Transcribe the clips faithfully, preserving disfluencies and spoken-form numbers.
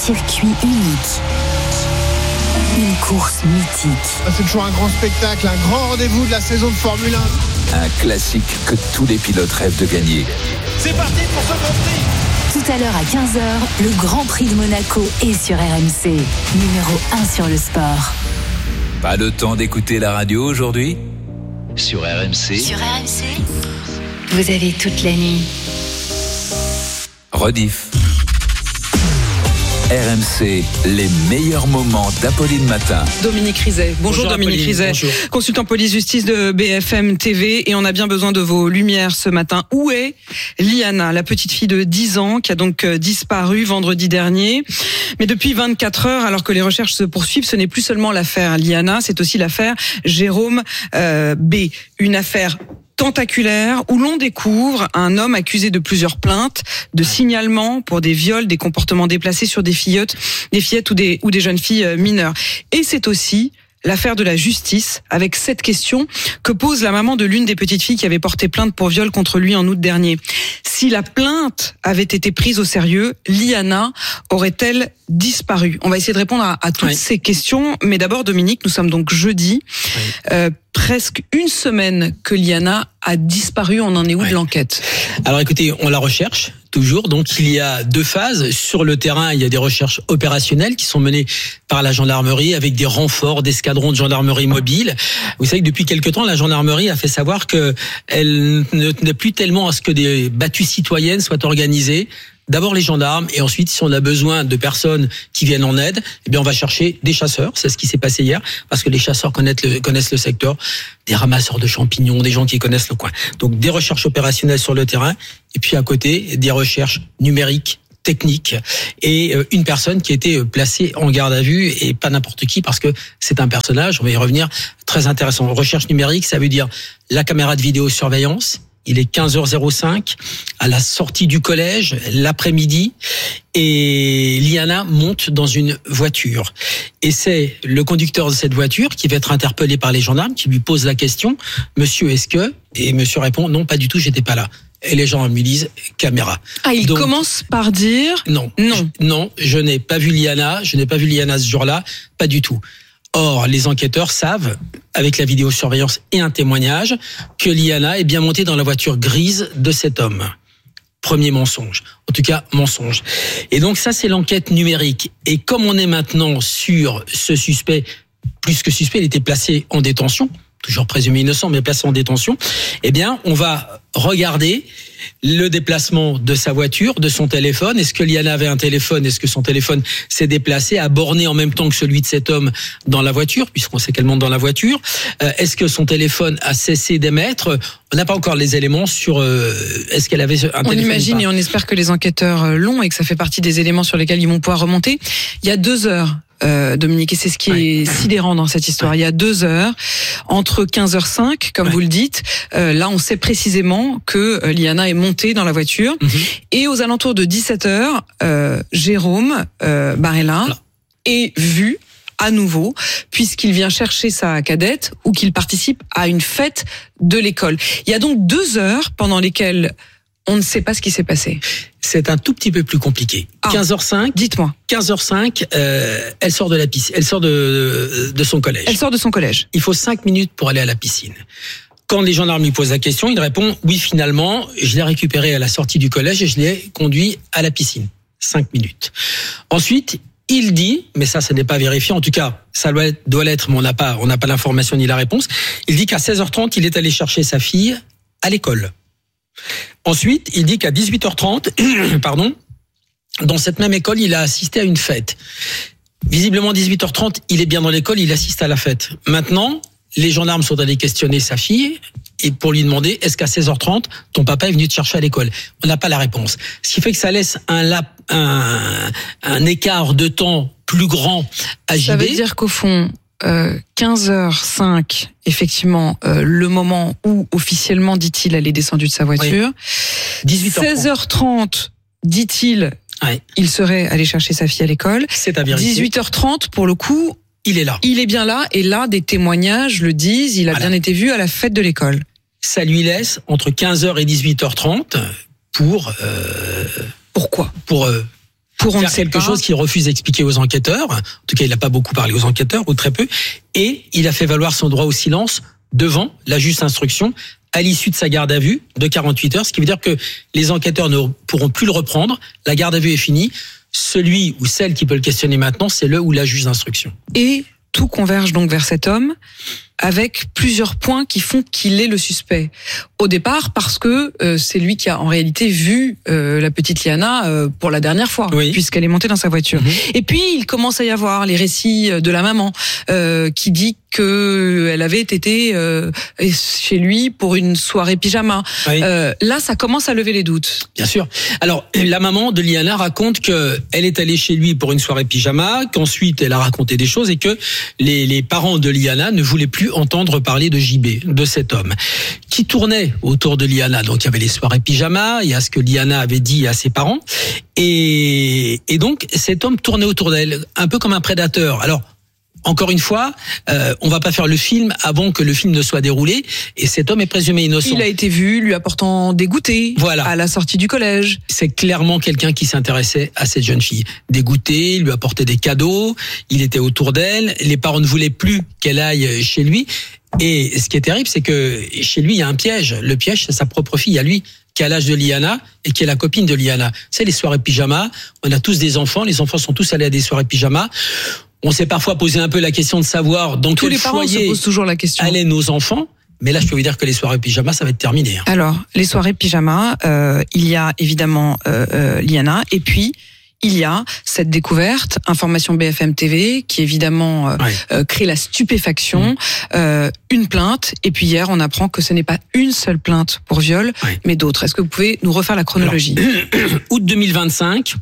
circuit unique. Une course mythique. C'est toujours un grand spectacle, un grand rendez-vous de la saison de Formule un. Un classique que tous les pilotes rêvent de gagner. C'est parti pour ce Grand Prix. Tout à l'heure à quinze heures, le Grand Prix de Monaco est sur R M C. Numéro un sur le sport. Pas le temps d'écouter la radio aujourd'hui ? Sur R M C. Sur R M C, vous avez toute la nuit. Rediff. R M C, les meilleurs moments d'Apolline Matin. Dominique Rizet. Bonjour, Bonjour Dominique Rizet, consultant police-justice de B F M T V, et on a bien besoin de vos lumières ce matin. Où est Liana, la petite fille de dix ans qui a donc disparu vendredi dernier? Mais depuis vingt-quatre heures, alors que les recherches se poursuivent, ce n'est plus seulement l'affaire Liana, c'est aussi l'affaire Jérôme euh, B. Une affaire tentaculaire où l'on découvre un homme accusé de plusieurs plaintes, de signalements pour des viols, des comportements déplacés sur des fillettes, des fillettes ou des ou des jeunes filles mineures. Et c'est aussi l'affaire de la justice, avec cette question que pose la maman de l'une des petites filles qui avait porté plainte pour viol contre lui en août dernier. Si la plainte avait été prise au sérieux, Liana aurait-elle disparu? On va essayer de répondre à, à toutes oui. ces questions, mais d'abord Dominique, nous sommes donc jeudi, oui. euh, presque une semaine que Liana a disparu, on en est où oui. de l'enquête? Alors écoutez, on la recherche toujours, donc il y a deux phases. Sur le terrain, il y a des recherches opérationnelles qui sont menées par la gendarmerie avec des renforts d'escadrons de gendarmerie mobile. Vous savez que depuis quelque temps, la gendarmerie a fait savoir que elle ne tenait plus tellement à ce que des battues citoyennes soient organisées. D'abord les gendarmes, et ensuite, si on a besoin de personnes qui viennent en aide, eh bien on va chercher des chasseurs. C'est ce qui s'est passé hier, parce que les chasseurs connaissent le, connaissent le secteur, des ramasseurs de champignons, des gens qui connaissent le coin. Donc des recherches opérationnelles sur le terrain, et puis à côté, des recherches numériques, techniques, et une personne qui a été placée en garde à vue, et pas n'importe qui, parce que c'est un personnage, on va y revenir, très intéressant. Recherche numérique, ça veut dire la caméra de vidéosurveillance. Il est quinze heures cinq, à la sortie du collège, l'après-midi, et Liana monte dans une voiture. Et c'est le conducteur de cette voiture qui va être interpellé par les gendarmes, qui lui pose la question, « Monsieur, est-ce que ?» Et monsieur répond, « Non, pas du tout, j'étais pas là. » Et les gendarmes lui disent, « Caméra. » Ah, il Donc, commence par dire non, « Non. » Non, je n'ai pas vu Liana, je n'ai pas vu Liana ce jour-là, pas du tout. Or, les enquêteurs savent, avec la vidéosurveillance et un témoignage, que Liana est bien montée dans la voiture grise de cet homme. Premier mensonge. En tout cas, mensonge. Et donc ça, c'est l'enquête numérique. Et comme on est maintenant sur ce suspect, plus que suspect, il était placé en détention, toujours présumé innocent, mais placé en détention, eh bien, on va regarder le déplacement de sa voiture, de son téléphone. Est-ce que Liana avait un téléphone? Est-ce que son téléphone s'est déplacé, a borné en même temps que celui de cet homme dans la voiture, puisqu'on sait qu'elle monte dans la voiture? euh, Est-ce que son téléphone a cessé d'émettre? On n'a pas encore les éléments sur euh, est-ce qu'elle avait un on téléphone. On imagine et on espère que les enquêteurs l'ont et que ça fait partie des éléments sur lesquels ils vont pouvoir remonter. Il y a deux heures, Euh, Dominique, et c'est ce qui est ouais. sidérant dans cette histoire. Il y a deux heures, entre quinze heures cinq, comme ouais. vous le dites, euh, là on sait précisément que euh, Liana est montée dans la voiture, mm-hmm. et aux alentours de dix-sept heures, euh, Jérôme euh, Barella non. est vu à nouveau, puisqu'il vient chercher sa cadette ou qu'il participe à une fête de l'école. Il y a donc deux heures pendant lesquelles on ne sait pas ce qui s'est passé. C'est un tout petit peu plus compliqué. Ah, quinze heures cinq. Dites-moi. quinze heures cinq, euh, elle sort de la piscine. Elle sort de, de, de son collège. Elle sort de son collège. Il faut cinq minutes pour aller à la piscine. Quand les gendarmes lui posent la question, il répond, oui, finalement, je l'ai récupéré à la sortie du collège et je l'ai conduit à la piscine. Cinq minutes. Ensuite, il dit, mais ça, ça n'est pas vérifié. En tout cas, ça doit, être, doit l'être, mais on n'a pas, on n'a pas l'information ni la réponse. Il dit qu'à seize heures trente, il est allé chercher sa fille à l'école. Ensuite, il dit qu'à dix-huit heures trente, pardon, dans cette même école, il a assisté à une fête. Visiblement, dix-huit heures trente, il est bien dans l'école, il assiste à la fête. Maintenant, les gendarmes sont allés questionner sa fille et pour lui demander, est-ce qu'à seize heures trente, ton papa est venu te chercher à l'école? On n'a pas la réponse. Ce qui fait que ça laisse un, lap, un, un écart de temps plus grand à J B. Ça veut dire qu'au fond, Euh, quinze heures cinq, effectivement, euh, le moment où officiellement, dit-il, elle est descendue de sa voiture. Oui. dix-huit heures trente. seize heures trente, dit-il, ouais. il serait allé chercher sa fille à l'école. C'est à vérifier. dix-huit heures trente, pour le coup, il est là. Il est bien là, et là, des témoignages le disent, il a voilà. bien été vu à la fête de l'école. Ça lui laisse entre quinze heures et dix-huit heures trente pour... Euh, Pourquoi Pour... Euh, Pour faire quelque chose qu'il refuse d'expliquer aux enquêteurs. En tout cas, il n'a pas beaucoup parlé aux enquêteurs, ou très peu. Et il a fait valoir son droit au silence devant la juge d'instruction à l'issue de sa garde à vue de quarante-huit heures, ce qui veut dire que les enquêteurs ne pourront plus le reprendre. La garde à vue est finie. Celui ou celle qui peut le questionner maintenant, c'est le ou la juge d'instruction. Et tout converge donc vers cet homme, avec plusieurs points qui font qu'il est le suspect. Au départ, parce que euh, c'est lui qui a en réalité vu euh, la petite Liana euh, pour la dernière fois, oui. puisqu'elle est montée dans sa voiture. Mmh. Et puis, il commence à y avoir les récits de la maman euh, qui dit qu'elle avait été euh, chez lui pour une soirée pyjama. Oui. Euh, là, ça commence à lever les doutes. Bien sûr. Alors, la maman de Liana raconte qu'elle est allée chez lui pour une soirée pyjama, qu'ensuite elle a raconté des choses et que les, les parents de Liana ne voulaient plus entendre parler de J B, de cet homme, qui tournait autour de Liana. Donc il y avait les soirées pyjama, il y a ce que Liana avait dit à ses parents, et, et donc cet homme tournait autour d'elle, un peu comme un prédateur. Alors, encore une fois, euh, on va pas faire le film avant que le film ne soit déroulé, et cet homme est présumé innocent. Il a été vu lui apportant des goûters voilà. à la sortie du collège. C'est clairement quelqu'un qui s'intéressait à cette jeune fille. Des goûters, il lui apportait des cadeaux, il était autour d'elle, les parents ne voulaient plus qu'elle aille chez lui, et ce qui est terrible, c'est que chez lui, il y a un piège. Le piège, c'est sa propre fille à lui, qui a l'âge de Liana et qui est la copine de Liana. C'est les soirées pyjama, on a tous des enfants, les enfants sont tous allés à des soirées pyjama. On s'est parfois posé un peu la question de savoir dans Tous quel les parents foyer se posent toujours la question. allaient nos enfants. Mais là, je peux vous dire que les soirées pyjama, ça va être terminé. Hein. Alors, les soirées pyjama, euh, il y a évidemment euh, euh, Liana, et puis il y a cette découverte, Information B F M T V, qui évidemment euh, ouais. euh, crée la stupéfaction, mmh. euh, une plainte, et puis hier, on apprend que ce n'est pas une seule plainte pour viol, ouais. mais d'autres. Est-ce que vous pouvez nous refaire la chronologie ? Alors, août deux mille vingt-cinq,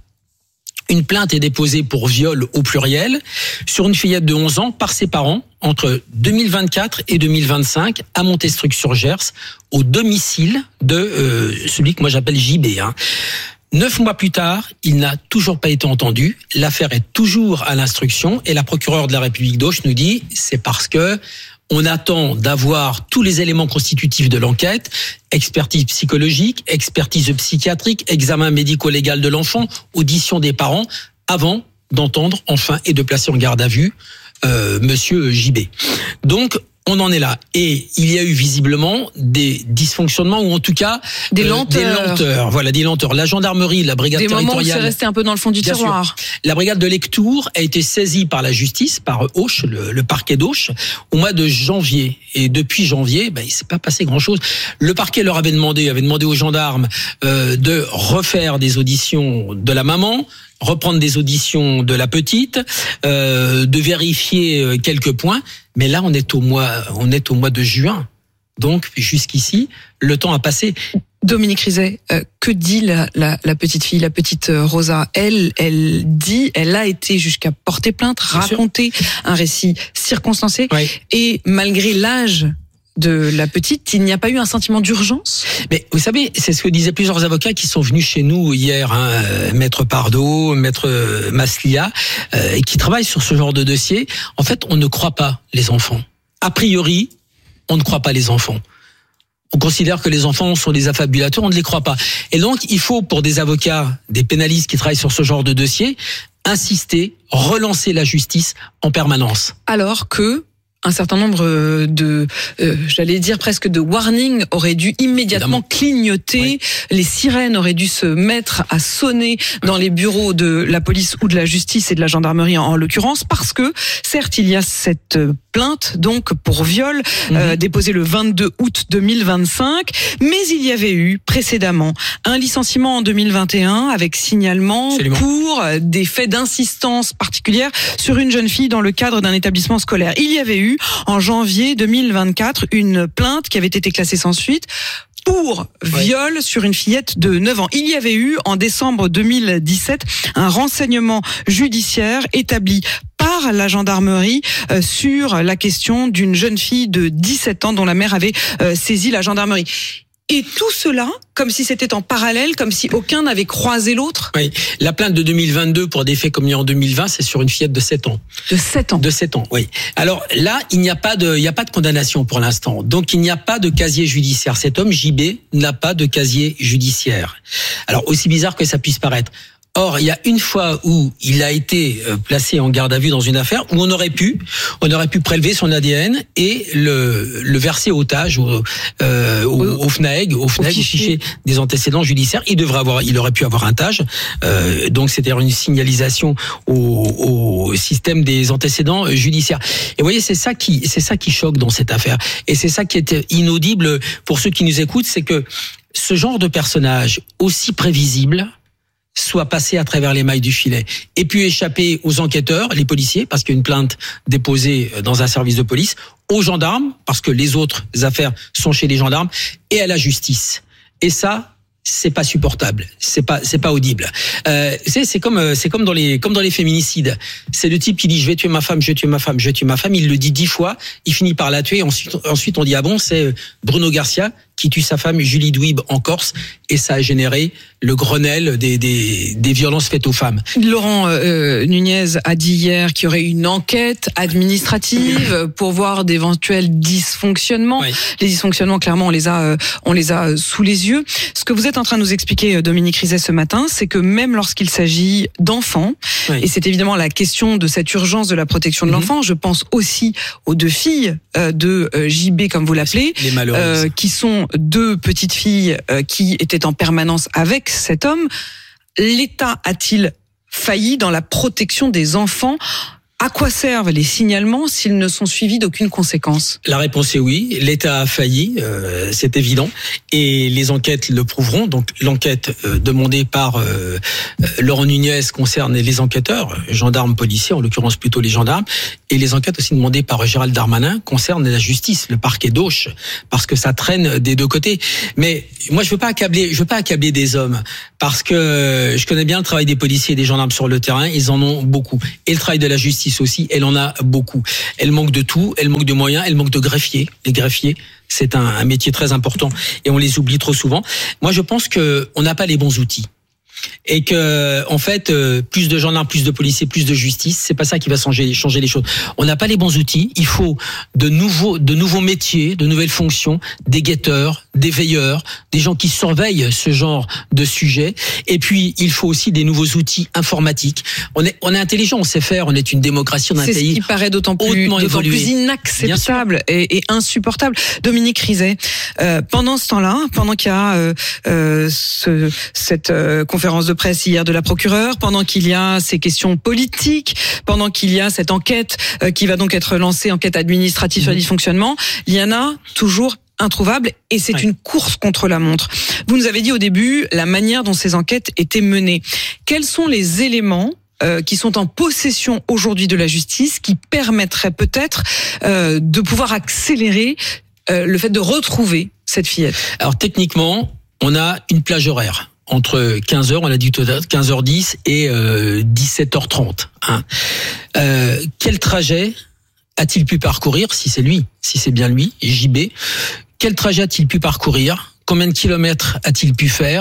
une plainte est déposée pour viol au pluriel sur une fillette de onze ans par ses parents entre deux mille vingt-quatre et deux mille vingt-cinq à Montestruc-sur-Gers, au domicile de euh, celui que moi j'appelle J B. Hein. Neuf mois plus tard, il n'a toujours pas été entendu. L'affaire est toujours à l'instruction et la procureure de la République d'Auch nous dit c'est parce que on attend d'avoir tous les éléments constitutifs de l'enquête, expertise psychologique, expertise psychiatrique, examen médico-légal de l'enfant, audition des parents, avant d'entendre enfin et de placer en garde à vue euh, Monsieur J B. Donc, on en est là. Et il y a eu visiblement des dysfonctionnements, ou en tout cas des lenteurs. Euh, des lenteurs. Voilà, des lenteurs. La gendarmerie, la brigade des territoriale. Des moments où c'est resté un peu dans le fond du tiroir. Sûr. La brigade de Lectoure a été saisie par la justice, par Auch, le, le parquet d'Auch, au mois de janvier. Et depuis janvier, ben, il s'est pas passé grand-chose. Le parquet leur avait demandé, avait demandé aux gendarmes euh, de refaire des auditions de la maman, reprendre des auditions de la petite, euh, de vérifier quelques points. Mais là, on est au mois, on est au mois de juin. Donc, jusqu'ici, le temps a passé. Dominique Rizet, euh, que dit la, la, la petite fille, la petite Rosa ? Elle, elle dit, elle a été jusqu'à porter plainte, Bien raconter sûr. un récit circonstancé. Oui. Et malgré l'âge de la petite, il n'y a pas eu un sentiment d'urgence ? Mais vous savez, c'est ce que disaient plusieurs avocats qui sont venus chez nous hier, hein, Maître Pardo, Maître Maslia, euh, et qui travaillent sur ce genre de dossier. En fait, on ne croit pas les enfants. A priori, on ne croit pas les enfants. On considère que les enfants sont des affabulateurs, on ne les croit pas. Et donc, il faut, pour des avocats, des pénalistes qui travaillent sur ce genre de dossier, insister, relancer la justice en permanence. Alors que un certain nombre de, euh, j'allais dire presque de warnings auraient dû immédiatement Évidemment. clignoter. Oui. Les sirènes auraient dû se mettre à sonner dans les bureaux de la police ou de la justice et de la gendarmerie en, en l'occurrence, parce que certes il y a cette plainte donc pour viol mmh. euh, déposée le vingt-deux août deux mille vingt-cinq, mais il y avait eu précédemment un licenciement en deux mille vingt et un avec signalement Absolument. pour des faits d'insistance particulière sur une jeune fille dans le cadre d'un établissement scolaire. Il y avait eu en janvier deux mille vingt-quatre une plainte qui avait été classée sans suite pour viol ouais. sur une fillette de neuf ans. Il y avait eu en décembre deux mille dix-sept un renseignement judiciaire établi par la gendarmerie euh, sur la question d'une jeune fille de dix-sept ans dont la mère avait euh, saisi la gendarmerie. Et tout cela, comme si c'était en parallèle, comme si aucun n'avait croisé l'autre. Oui, la plainte de deux mille vingt-deux pour des faits commis en deux mille vingt, c'est sur une fillette de sept ans. De sept ans. De sept ans, oui. Alors là, il n'y a pas de, il n'y a pas de condamnation pour l'instant. Donc il n'y a pas de casier judiciaire. Cet homme, J B, n'a pas de casier judiciaire. Alors aussi bizarre que ça puisse paraître. Or, il y a une fois où il a été placé en garde à vue dans une affaire où on aurait pu, on aurait pu prélever son A D N et le, le verser au T A G, au, euh, au, au F N A E G, au F N A E G, au fichier des antécédents judiciaires. Il devrait avoir, il aurait pu avoir un T A G. Euh, donc, c'était une signalisation au, au système des antécédents judiciaires. Et vous voyez, c'est ça qui, c'est ça qui choque dans cette affaire. Et c'est ça qui est inaudible pour ceux qui nous écoutent, c'est que ce genre de personnage aussi prévisible soit passé à travers les mailles du filet et puis échapper aux enquêteurs, les policiers, parce qu'il y a une plainte déposée dans un service de police, aux gendarmes, parce que les autres affaires sont chez les gendarmes, et à la justice. Et ça, c'est pas supportable, c'est pas c'est pas audible. Euh, c'est c'est comme c'est comme dans les comme dans les féminicides. C'est le type qui dit je vais tuer ma femme, je vais tuer ma femme, je vais tuer ma femme. Il le dit dix fois, il finit par la tuer. Ensuite ensuite on dit ah bon, c'est Bruno Garcia qui tue sa femme Julie Douib en Corse, et ça a généré le Grenelle des des des violences faites aux femmes. Laurent euh, Nunez a dit hier qu'il y aurait une enquête administrative pour voir d'éventuels dysfonctionnements. Oui. Les dysfonctionnements, clairement, on les a euh, on les a sous les yeux. Ce que vous êtes en train de nous expliquer, Dominique Rizet, ce matin, c'est que même lorsqu'il s'agit d'enfants, oui. et c'est évidemment la question de cette urgence de la protection de mmh. l'enfant, je pense aussi aux deux filles euh, de euh, J B, comme vous l'appelez, les malheureuses, euh, qui sont deux petites filles euh, qui étaient en permanence avec cet homme. L'État a-t-il failli dans la protection des enfants ? À quoi servent les signalements s'ils ne sont suivis d'aucune conséquence ? La réponse est oui. L'État a failli, euh, c'est évident, et les enquêtes le prouveront. Donc l'enquête euh, demandée par euh, Laurent Nunez concerne les enquêteurs, gendarmes, policiers, en l'occurrence plutôt les gendarmes, et les enquêtes aussi demandées par Gérald Darmanin concernent la justice, le parquet d'Auch, parce que ça traîne des deux côtés. Mais moi, je veux pas accabler, je veux pas accabler des hommes, parce que je connais bien le travail des policiers et des gendarmes sur le terrain. Ils en ont beaucoup, et le travail de la justice aussi, elle en a beaucoup. Elle manque de tout, elle manque de moyens, elle manque de greffiers. Les greffiers, c'est un, un métier très important et on les oublie trop souvent. Moi, je pense que on n'a pas les bons outils. Et que, en fait, plus de gendarmes, plus de policiers, plus de justice, c'est pas ça qui va changer, changer les choses. On n'a pas les bons outils. Il faut de nouveaux, de nouveaux métiers, de nouvelles fonctions, des guetteurs, des veilleurs, des gens qui surveillent ce genre de sujet. Et puis, il faut aussi des nouveaux outils informatiques. On est, on est intelligent, on sait faire. On est une démocratie, on a un pays. C'est ce qui paraît d'autant plus, d'autant plus inacceptable et, et insupportable. Dominique Rizet, euh, pendant ce temps-là, pendant qu'il y a euh, euh, ce, cette euh, conférence de presse hier de la procureure, pendant qu'il y a ces questions politiques, pendant qu'il y a cette enquête euh, qui va donc être lancée, enquête administrative mmh. sur les dysfonctionnements, l'I A N A toujours introuvable, et c'est ouais. une course contre la montre. Vous nous avez dit au début la manière dont ces enquêtes étaient menées. Quels sont les éléments euh, qui sont en possession aujourd'hui de la justice qui permettraient peut-être euh, de pouvoir accélérer euh, le fait de retrouver cette fillette ? Alors techniquement, on a une plage horaire entre quinze heures, on a dit tout à l'heure, quinze heures dix et euh, dix-sept heures trente. Hein. Euh, quel trajet a-t-il pu parcourir, si c'est lui, si c'est bien lui, J B, quel trajet a-t-il pu parcourir ? Combien de kilomètres a-t-il pu faire ?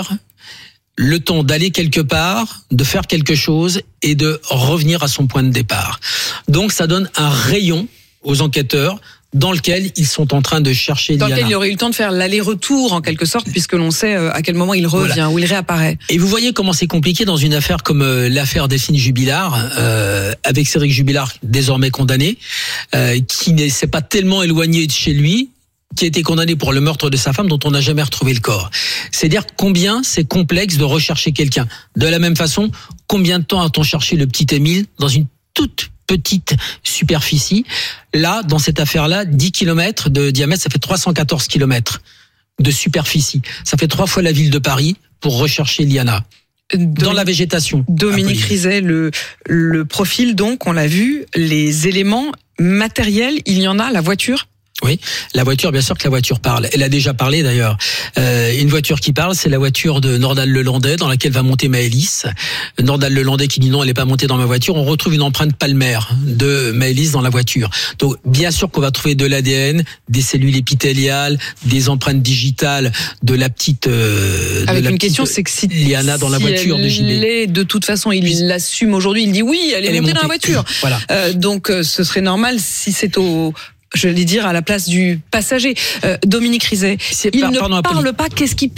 Le temps d'aller quelque part, de faire quelque chose et de revenir à son point de départ. Donc ça donne un rayon aux enquêteurs dans lequel ils sont en train de chercher Dans Liana. lequel il aurait eu le temps de faire l'aller-retour, en quelque sorte, puisque l'on sait à quel moment il revient, voilà. où il réapparaît. Et vous voyez comment c'est compliqué dans une affaire comme euh, l'affaire Delphine Jubilard, euh, avec Cédric Jubilard, désormais condamné, euh, qui ne s'est pas tellement éloigné de chez lui, qui a été condamné pour le meurtre de sa femme dont on n'a jamais retrouvé le corps. C'est-à-dire combien c'est complexe de rechercher quelqu'un. De la même façon, combien de temps a-t-on cherché le petit Émile dans une toute petite superficie. Là, dans cette affaire-là, dix kilomètres de diamètre, ça fait trois cent quatorze kilomètres de superficie. Ça fait trois fois la ville de Paris pour rechercher Liana. Dans Dom- la végétation. Dominique Rizet, le, le profil donc, on l'a vu, les éléments matériels, il y en a, la voiture ? Oui, la voiture, bien sûr que la voiture parle. Elle a déjà parlé d'ailleurs. Euh, une voiture qui parle, c'est la voiture de Nordal Lelandais dans laquelle va monter Maëlys. Nordal Lelandais qui dit non, elle n'est pas montée dans ma voiture. On retrouve une empreinte palmaire de Maëlys dans la voiture. Donc bien sûr qu'on va trouver de l'A D N, des cellules épithéliales, des empreintes digitales de la petite. Euh, Avec de la une petite question, c'est que si Liana dans si la voiture de J B. Elle est, de toute façon, il Puis, l'assume aujourd'hui. Il dit oui, elle est, elle montée, est montée dans la voiture. Voilà. Euh, donc ce serait normal si c'est au je vais dire à la place du passager. Euh, Dominique Rizet, il par, ne pardon, parle pas, qu'est-ce qu'il peut faire ?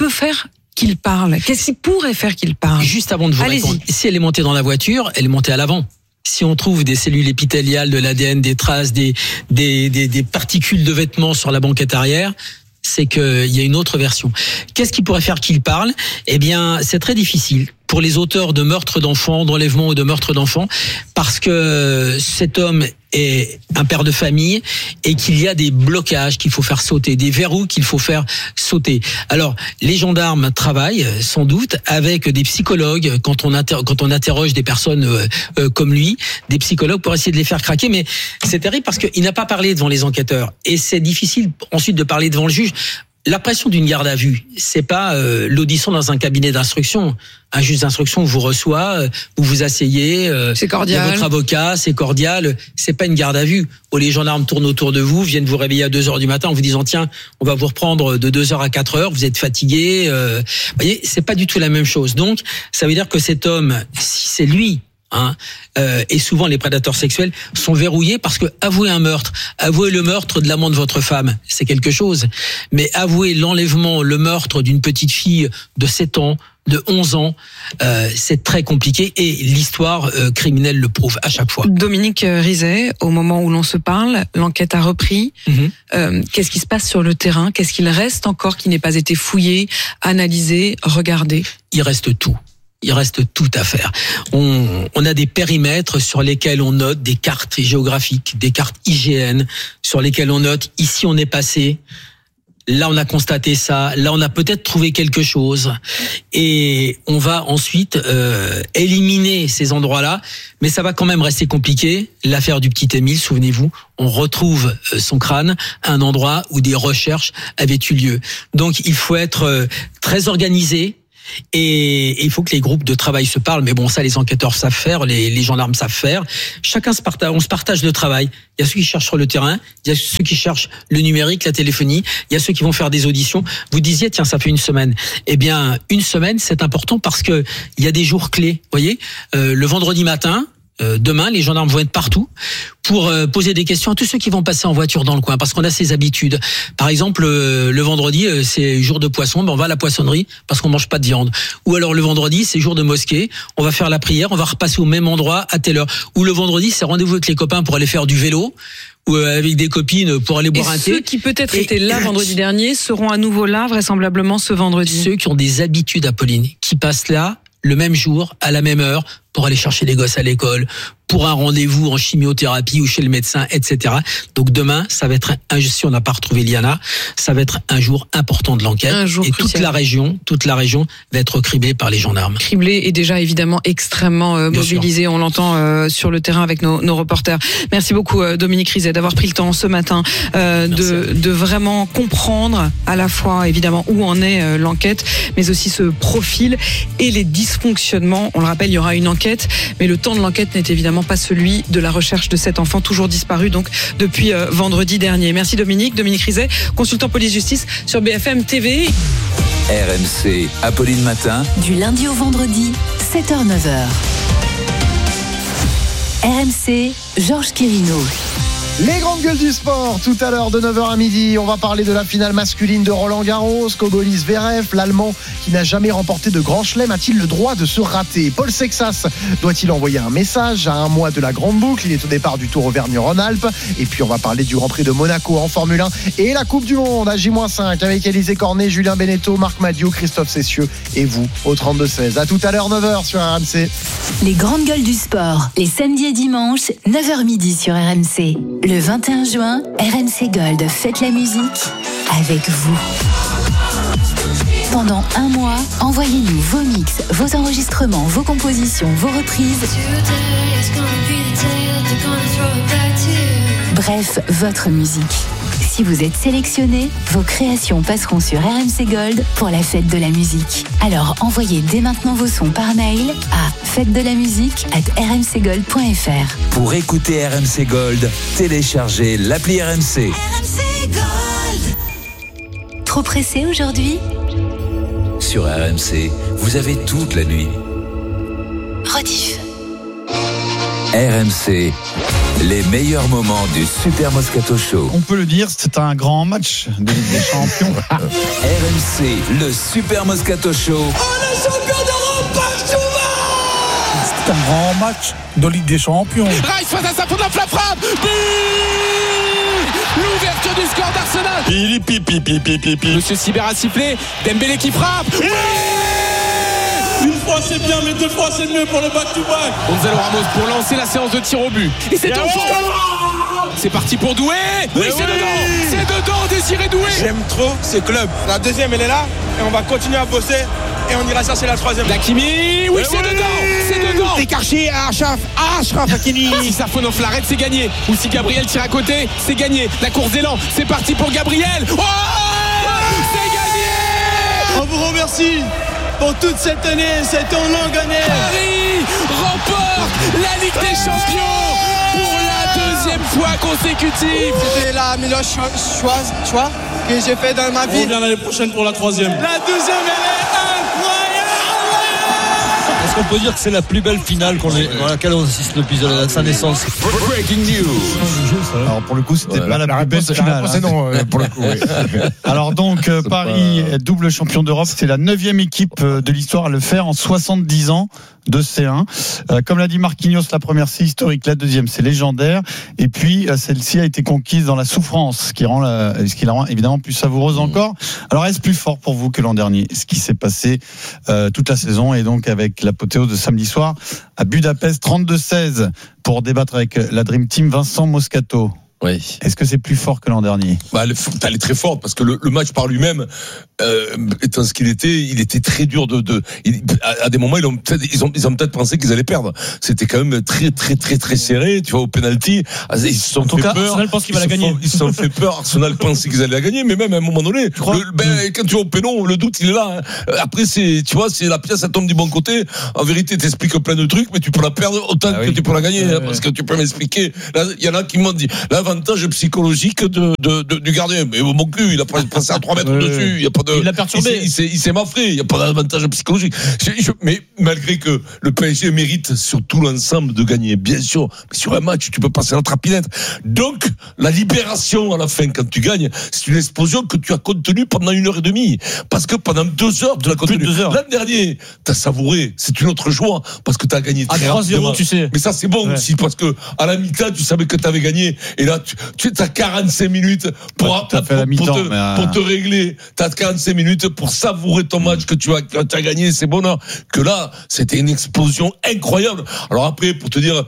qu'il parle? Qu'est-ce qui pourrait faire qu'il parle? Juste avant de vous Allez-y. répondre, si elle est montée dans la voiture, elle est montée à l'avant. Si on trouve des cellules épithéliales, de l'A D N, des traces, des, des, des, des particules de vêtements sur la banquette arrière, c'est qu'il y a une autre version. Qu'est-ce qui pourrait faire qu'il parle? Eh bien, c'est très difficile pour les auteurs de meurtres d'enfants, d'enlèvements ou de meurtres d'enfants, parce que cet homme est un père de famille et qu'il y a des blocages qu'il faut faire sauter, des verrous qu'il faut faire sauter. Alors, les gendarmes travaillent sans doute avec des psychologues quand on inter- quand on interroge des personnes euh, euh, comme lui, des psychologues pour essayer de les faire craquer. Mais c'est terrible parce qu'il n'a pas parlé devant les enquêteurs et c'est difficile ensuite de parler devant le juge. La pression d'une garde à vue, c'est pas euh, l'audition dans un cabinet d'instruction. Un juge d'instruction vous reçoit, euh, vous vous asseyez, euh, c'est cordial. Votre avocat, c'est cordial. C'est pas une garde à vue où les gendarmes tournent autour de vous, viennent vous réveiller à deux heures du matin en vous disant tiens, on va vous reprendre de deux heures à quatre heures. Vous êtes fatigué. Euh, vous voyez, c'est pas du tout la même chose. Donc, ça veut dire que cet homme, si c'est lui. Hein, euh, et souvent les prédateurs sexuels sont verrouillés parce que avouer un meurtre, avouer le meurtre de l'amant de votre femme, c'est quelque chose. Mais avouer l'enlèvement, le meurtre d'une petite fille de sept ans, de onze ans, euh, c'est très compliqué et l'histoire euh, criminelle le prouve à chaque fois. Dominique Rizet, au moment où l'on se parle, l'enquête a repris. Mm-hmm. Euh, qu'est-ce qui se passe sur le terrain? Qu'est-ce qu'il reste encore qui n'ait pas été fouillé, analysé, regardé? Il reste tout. Il reste tout à faire. On, on a des périmètres sur lesquels on note des cartes géographiques, des cartes I G N, sur lesquelles on note ici on est passé, là on a constaté ça, là on a peut-être trouvé quelque chose, et on va ensuite euh, éliminer ces endroits-là, mais ça va quand même rester compliqué. L'affaire du petit Émile, souvenez-vous, on retrouve son crâne à un endroit où des recherches avaient eu lieu. Donc il faut être très organisé. Et il faut que les groupes de travail se parlent, mais bon, ça les enquêteurs savent faire, les, les gendarmes savent faire. Chacun se partage, on se partage le travail. Il y a ceux qui cherchent sur le terrain, il y a ceux qui cherchent le numérique, la téléphonie, il y a ceux qui vont faire des auditions. Vous disiez, tiens, ça fait une semaine. Eh bien, une semaine, c'est important parce que il y a des jours clés. Vous voyez, euh, le vendredi matin. Euh, demain, les gendarmes vont être partout pour euh, poser des questions à tous ceux qui vont passer en voiture dans le coin, parce qu'on a ces habitudes. Par exemple, euh, le vendredi, euh, c'est jour de poisson, ben on va à la poissonnerie parce qu'on mange pas de viande. Ou alors le vendredi, c'est jour de mosquée, on va faire la prière, on va repasser au même endroit à telle heure. Ou le vendredi, c'est rendez-vous avec les copains pour aller faire du vélo. Ou avec des copines pour aller boire et un thé. Ceux qui peut-être étaient là vendredi dernier seront à nouveau là, vraisemblablement ce vendredi. Ceux qui ont des habitudes, Apolline, qui passent là le même jour, à la même heure, pour aller chercher les gosses à l'école, pour un rendez-vous en chimiothérapie ou chez le médecin, et cetera. Donc demain, ça va être un, si on n'a pas retrouvé Liana, ça va être un jour important de l'enquête. Un jour et crucial. toute la région, toute la région va être criblée par les gendarmes. Criblée et déjà évidemment extrêmement euh, mobilisée. On l'entend euh, sur le terrain avec nos, nos reporters. Merci beaucoup euh, Dominique Rizet d'avoir pris le temps ce matin euh, de, de vraiment comprendre à la fois évidemment où en est euh, l'enquête, mais aussi ce profil et les dysfonctionnements. On le rappelle, il y aura une enquête, mais le temps de l'enquête n'est évidemment pas celui de la recherche de cet enfant toujours disparu donc depuis euh, vendredi dernier. Merci Dominique. Dominique Rizet, consultant police-justice sur B F M T V. R M C, Apolline Matin. Du lundi au vendredi, sept heures neuf heures. R M C, Georges Quirino. Les grandes gueules du sport, tout à l'heure de neuf heures à midi, on va parler de la finale masculine de Roland-Garros. Kobolis Zverev, l'Allemand qui n'a jamais remporté de grand chelem, a-t-il le droit de se rater? Paul Sexas doit-il envoyer un message à un mois de la grande boucle? Il est au départ du Tour Auvergne-Rhône-Alpes. Et puis on va parler du Grand Prix de Monaco en Formule un et la Coupe du Monde à J cinq avec Alizé Cornet, Julien Beneteau, Marc Madiot, Christophe Cessieux et vous au trente-deux seize. À tout à l'heure, neuf heures sur R M C. Les grandes gueules du sport, les samedis et dimanches, neuf heures midi sur R M C. Le vingt et un juin, R M C Gold fête la musique avec vous. Pendant un mois, envoyez-nous vos mix, vos enregistrements, vos compositions, vos reprises. Bref, votre musique. Si vous êtes sélectionné, vos créations passeront sur R M C Gold pour la fête de la musique. Alors envoyez dès maintenant vos sons par mail à fête de la musique arobase r m c gold point f r. Pour écouter R M C Gold, téléchargez l'appli R M C. R M C Gold. Trop pressé aujourd'hui? Sur R M C, vous avez toute la nuit. Rediff. R M C, les meilleurs moments du Super Moscato Show. On peut le dire, c'est un grand match de Ligue des Champions. R M C, le Super Moscato Show. Oh, le champion d'Europe, partout. C'est un grand match de Ligue des Champions. Rice face à sa faute, la frappe. But. L'ouverture du score d'Arsenal. Pili, pipi, pipi, pipi. Monsieur Sibert a sifflé. Dembélé qui frappe. Oui. Une fois c'est bien, mais deux fois c'est mieux pour le back-to-back. Gonzalo Ramos pour lancer la séance de tir au but. Et c'est en fond. C'est parti pour Doué. Oui, oui, c'est oui. dedans. C'est dedans, Désiré Doué. J'aime trop ce club. La deuxième, elle est là. Et on va continuer à bosser. Et on ira chercher la troisième. Hakimi, oui, c'est oui. dedans. C'est dedans. Écarché à Achraf. Achraf Hakimi. Si ça faune en flarette, c'est gagné. Ou si Gabriel tire à côté, c'est gagné. La course d'élan, c'est parti pour Gabriel. Oh, c'est gagné. On vous remercie pour toute cette année, cette longue année. Paris remporte la Ligue des Champions pour la deuxième fois consécutive. C'était la meilleure choix, choix, choix que j'ai fait dans ma vie. On revient l'année prochaine pour la troisième. La deuxième, elle est incroyable. Est-ce qu'on peut dire que c'est la plus belle finale qu'on est, dans laquelle on assiste depuis sa naissance? Breaking news. Alors pour le coup, c'était ouais, pas la, la plus réponse, belle finale. la réponse est non, euh, pour le coup. Oui. Alors donc euh, Paris, pas... double champion d'Europe, c'est la neuvième équipe de l'histoire à le faire en soixante-dix ans de C un. Euh, comme l'a dit Marquinhos, la première c'est historique, la deuxième c'est légendaire, et puis euh, celle-ci a été conquise dans la souffrance, ce qui rend la, ce qui la rend évidemment plus savoureuse encore. Alors est-ce plus fort pour vous que l'an dernier, ce qui s'est passé euh, toute la saison, et donc avec l'apothéose de samedi soir à Budapest, trente-deux seize, pour débattre avec la Dream Team, Vincent Moscato. Oui. Est-ce que c'est plus fort que l'an dernier? Bah, elle est très forte parce que le, le match par lui-même, euh, étant ce qu'il était, il était très dur de. de il, à, à des moments, ils ont peut-être, ils ont, ils ont peut-être pensé qu'ils allaient perdre. C'était quand même très, très, très, très serré. Tu vois, au penalty, ils se sont en tout fait cas, peur. Arsenal pense qu'il va la gagner. Font, ils se sont fait peur. Arsenal pensait qu'ils allaient la gagner, mais même à un moment donné, le, ben, quand tu es au pénon, le doute il est là. Hein. Après, c'est, tu vois, c'est la pièce, elle tombe du bon côté. En vérité, t'expliques plein de trucs, mais tu peux la perdre autant ah que oui. tu peux la gagner, euh, hein, parce que tu peux m'expliquer. Là, il y en a qui m'ont dit l'avantage psychologique De, de, de, du gardien, mais mon cul, il a passé à trois mètres ouais, dessus, il y a pas de, il l'a perturbé, il s'est, il s'est mafré, il y a pas d'avantage psychologique. Je, je, mais malgré que le P S G mérite sur tout l'ensemble de gagner, bien sûr, mais sur un match, tu peux passer la trapinette. Donc, la libération à la fin quand tu gagnes, c'est une explosion que tu as contenue pendant une heure et demie, parce que pendant deux heures, tu l'as contenue. L'an dernier, t'as savouré, c'est une autre joie, parce que t'as gagné à trois zéro, tu sais. Mais ça, c'est bon ouais. aussi, parce que à la mi-temps, tu savais que t'avais gagné, et là, tu, tu as quarante-cinq minutes pour, ouais, pour, pour, pour, te, mais... pour te régler. T'as quarante-cinq minutes pour savourer ton match que tu as, que tu as gagné, c'est bonheur. Que là, c'était une explosion incroyable. Alors après, pour te dire,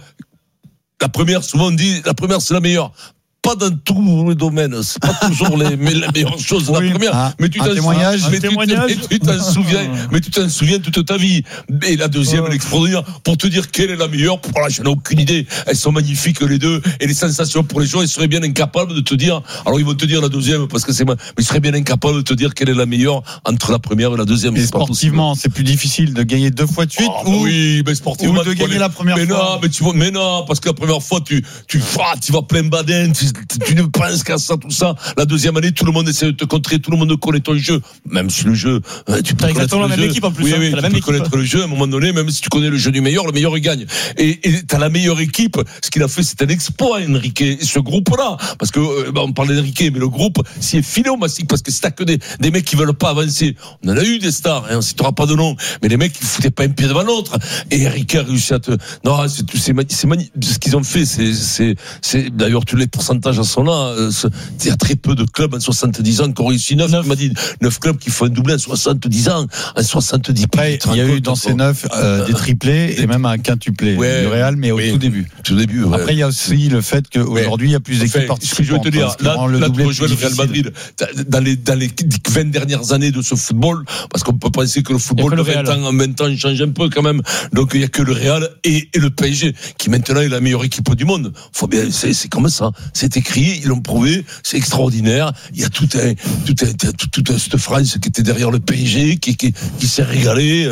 la première, souvent on dit, la première c'est la meilleure. Pas dans tous les domaines, c'est pas toujours les, les meilleures choses oui, la première, ah, mais tu t'en témoignage, mais tu, témoignage. Mais tu t'en souviens, mais tu t'en souviens toute ta vie. Et la deuxième, oh. l'explosion, pour te dire quelle est la meilleure, pour là, j'en ai aucune idée. Elles sont magnifiques les deux, et les sensations pour les gens, ils seraient bien incapables de te dire. Alors ils vont te dire la deuxième parce que c'est, mais ils seraient bien incapables de te dire quelle est la meilleure entre la première et la deuxième. Et sportivement, c'est plus difficile de gagner deux fois de suite oh, ou oui, mais sportivement, ou de gagner les... la première mais fois. Non, mais tu vois, mais non, parce que la première fois, tu, tu, ah, tu vas plein badin, tu, tu ne penses qu'à ça, tout ça. La deuxième année, tout le monde essaie de te contrer, tout le monde connaît ton jeu, même si le jeu, tu peux connaître la même jeu. équipe en plus. Oui, hein, oui, tu la peux même connaître équipe. le jeu à un moment donné, même si tu connais le jeu du meilleur, le meilleur il gagne. Et, et t'as la meilleure équipe. Ce qu'il a fait, c'est un exploit, Enrique. Et ce groupe-là, parce que euh, bah, on parlait d'Enrique, mais le groupe s'y est filé au mastic, parce que si t'as que des, des mecs qui veulent pas avancer, on en a eu des stars, hein, on citera pas de nom, mais les mecs ils foutaient pas un pied devant l'autre. Et Enrique a réussi à te, non, c'est, c'est, c'est magnifique. Ce qu'ils ont fait, c'est, c'est, c'est, d'ailleurs tous les pourcentages sont là. Euh, il y a très peu de clubs en soixante-dix ans qui ont réussi neuf. Tu m'as dit neuf clubs qui font un doublé en soixante-dix ans, en soixante-dix. Après, il y a eu dans ces neuf euh, des triplés et même un quintuplé ouais, du Real, mais au oui, tout début. Tout début. Ouais. Après, il y a aussi le fait qu'aujourd'hui, il y a plus d'équipes participantes. Je veux te dire, là, là tu rejoins le Real Madrid. Dans les, dans les vingt dernières années de ce football, parce qu'on peut penser que le football de vingt ans en vingt ans change un peu quand même. Donc, il n'y a que le Real et, et le P S G, qui maintenant est la meilleure équipe du monde. Faut bien, c'est, c'est comme ça. C'est c'est écrit, ils l'ont prouvé, c'est extraordinaire. Il y a tout un, tout un, tout, tout un cette France qui était derrière le P S G, qui, qui, qui s'est régalé.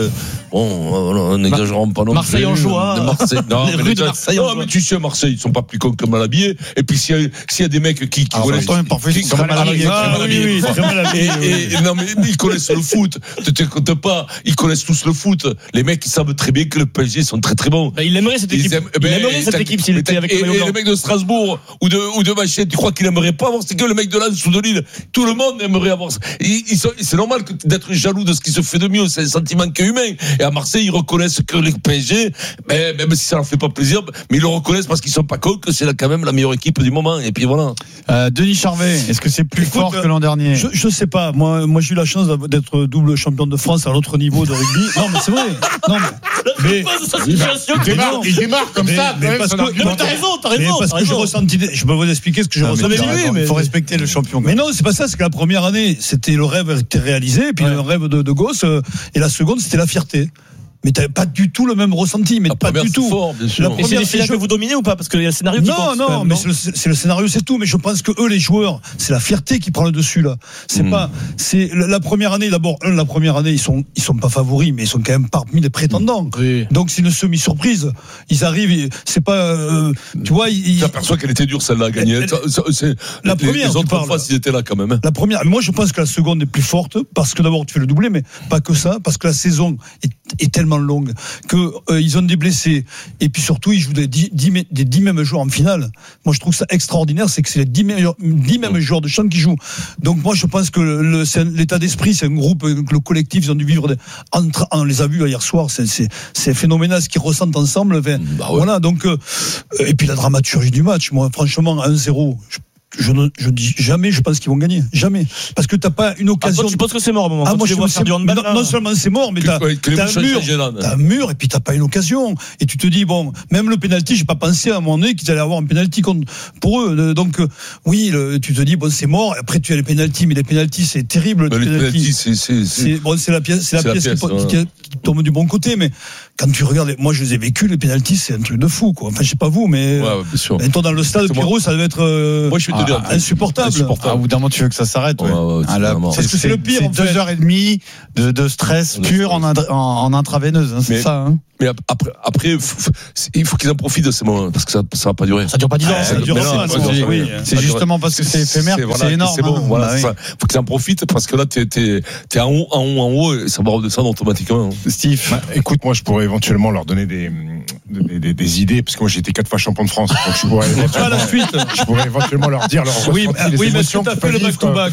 Bon, n'exagérons pas non plus. Marseille en joie. Marseille, non, les mais, rues de Marseille non, mais tu sais, Marseille, ils sont pas plus cons que mal habillés. Et puis s'il y a, s'il y a des mecs qui, qui Alors, connaissent, parfait, qui, très mal habillés. Ah, oui, oui, très mal habillés. Et, et, non, mais ils connaissent le foot. Tu te comptes pas. Ils connaissent tous le foot. Les mecs, ils savent très bien que le P S G sont très très bons. Bah, il aimerait cette équipe. Aiment, il ben, aimerait cette équipe s'il était avec et, le et les mecs de Strasbourg ou de ou de Machette, tu crois qu'il aimerait pas avoir? C'est que le mec de Lens ou de Lille. Tout le monde aimerait avoir. Ils, ils sont, c'est normal que d'être jaloux de ce qui se fait de mieux. C'est un sentiment qui est humain. Et à Marseille, ils reconnaissent que le P S G, ben, même si ça leur fait pas plaisir, mais ils le reconnaissent parce qu'ils sont pas cons que c'est là, quand même la meilleure équipe du moment. Et puis voilà. Euh, Denis Charvet, est-ce que c'est plus Écoute, fort que l'an dernier? Je, je sais pas. Moi, moi, j'ai eu la chance d'être double champion de France à l'autre niveau de rugby. Non, mais c'est vrai. Non, mais, mais il démarre, il démarre comme mais, ça. Mais mais parce que, non, t'as raison, t'as raison. Mais parce t'as que raison. J'ai ressenti. Je peux vous expliquer ce que j'ai ressenti. Il mais... faut respecter le champion. Mais non, c'est pas ça. C'est que la première année, c'était le rêve était réalisé, puis ouais. le rêve de, de gosse, et la seconde, c'était la fierté. Mais t'avais pas du tout le même ressenti, mais la pas du tout. Fort, bien sûr. La et c'est les finales que vous dominez ou pas? Parce qu'il y a le scénario qui non, compte. Non, non, mais c'est le, c'est le scénario, c'est tout. Mais je pense que eux, les joueurs, c'est la fierté qui prend le dessus là. C'est mmh. pas, c'est la première année. D'abord, la première année, ils sont, ils sont pas favoris, mais ils sont quand même parmi les prétendants. Oui. Donc c'est une semi-surprise. Ils arrivent, c'est pas, euh, tu vois, ils. Tu aperçois qu'elle était dure celle-là à gagner. Elle, c'est, la les, première, les autres faces, ils étaient là quand même. Hein. La première, moi je pense que la seconde est plus forte parce que d'abord tu fais le doublé, mais pas que ça, parce que la saison est, est tellement longue que euh, ils ont des blessés et puis surtout ils jouent des dix, des dix mêmes joueurs en finale. Moi je trouve ça extraordinaire, c'est que c'est les dix, meilleurs, dix mêmes joueurs de champ qui jouent. Donc moi je pense que le, c'est un, l'état d'esprit, c'est un groupe, le collectif, ils ont dû vivre des, entre, on les a vus hier soir, c'est, c'est, c'est phénoménal ce qu'ils ressentent ensemble. Enfin, bah ouais. Voilà, donc euh, et puis la dramaturgie du match, moi franchement un zéro, je, Je ne je dis jamais, je pense qu'ils vont gagner. Jamais. Parce que t'as pas une occasion. Ah, toi, tu penses que c'est mort au moment ah, moi, je vois faire du handball, non, non seulement c'est mort, mais que, t'as, que, que t'as un mur. T'as un mur et puis t'as pas une occasion. Et tu te dis, bon, même le penalty, j'ai pas pensé à un moment donné qu'ils allaient avoir un penalty contre, pour eux. Donc, oui, le, tu te dis, bon, c'est mort. Après, tu as les penalties, mais les penalties, c'est terrible. Les penalties, c'est, c'est, c'est, c'est, bon, c'est la pièce, c'est la, c'est pièce, la pièce qui, ouais. qui, qui tombe du bon côté, mais quand tu regardes, moi, je les ai vécus, les penalties, c'est un truc de fou, quoi. Enfin, je sais pas vous, mais. Ouais, bien sûr. Toi, dans le stade, Pierrot, ça devait être, euh, moi, je vais te dire, ah, insupportable. insupportable. Ah, au bout d'un moment, tu veux que ça s'arrête, ouais. Ouais, ouais, ah, là, parce que c'est, c'est le pire, c'est en fait. deux heures et demie de, de stress pur en, en, en intraveineuse, hein, c'est mais, ça, hein. Mais après, après, il faut qu'ils en profitent de ces moments, parce que ça, ça va pas durer. Ça dure pas dix ans, ah, ça dure pas. Oui, c'est justement parce que c'est éphémère, que c'est énorme. C'est bon, voilà, ça. Faut qu'ils en profitent, parce que là, t'es, t'es, t'es en haut, en haut, en haut, et ça va redescendre automatiquement. Steve. Bah, écoute, moi, je pourrais éventuellement leur donner des, des, des, des idées, parce que moi, j'ai été quatre fois champion de France. Donc, je pourrais éventuellement, la suite. Je pourrais éventuellement leur dire leur oui, ressenti, les oui, émotions. Oui, mais tu as fait le back-to-back.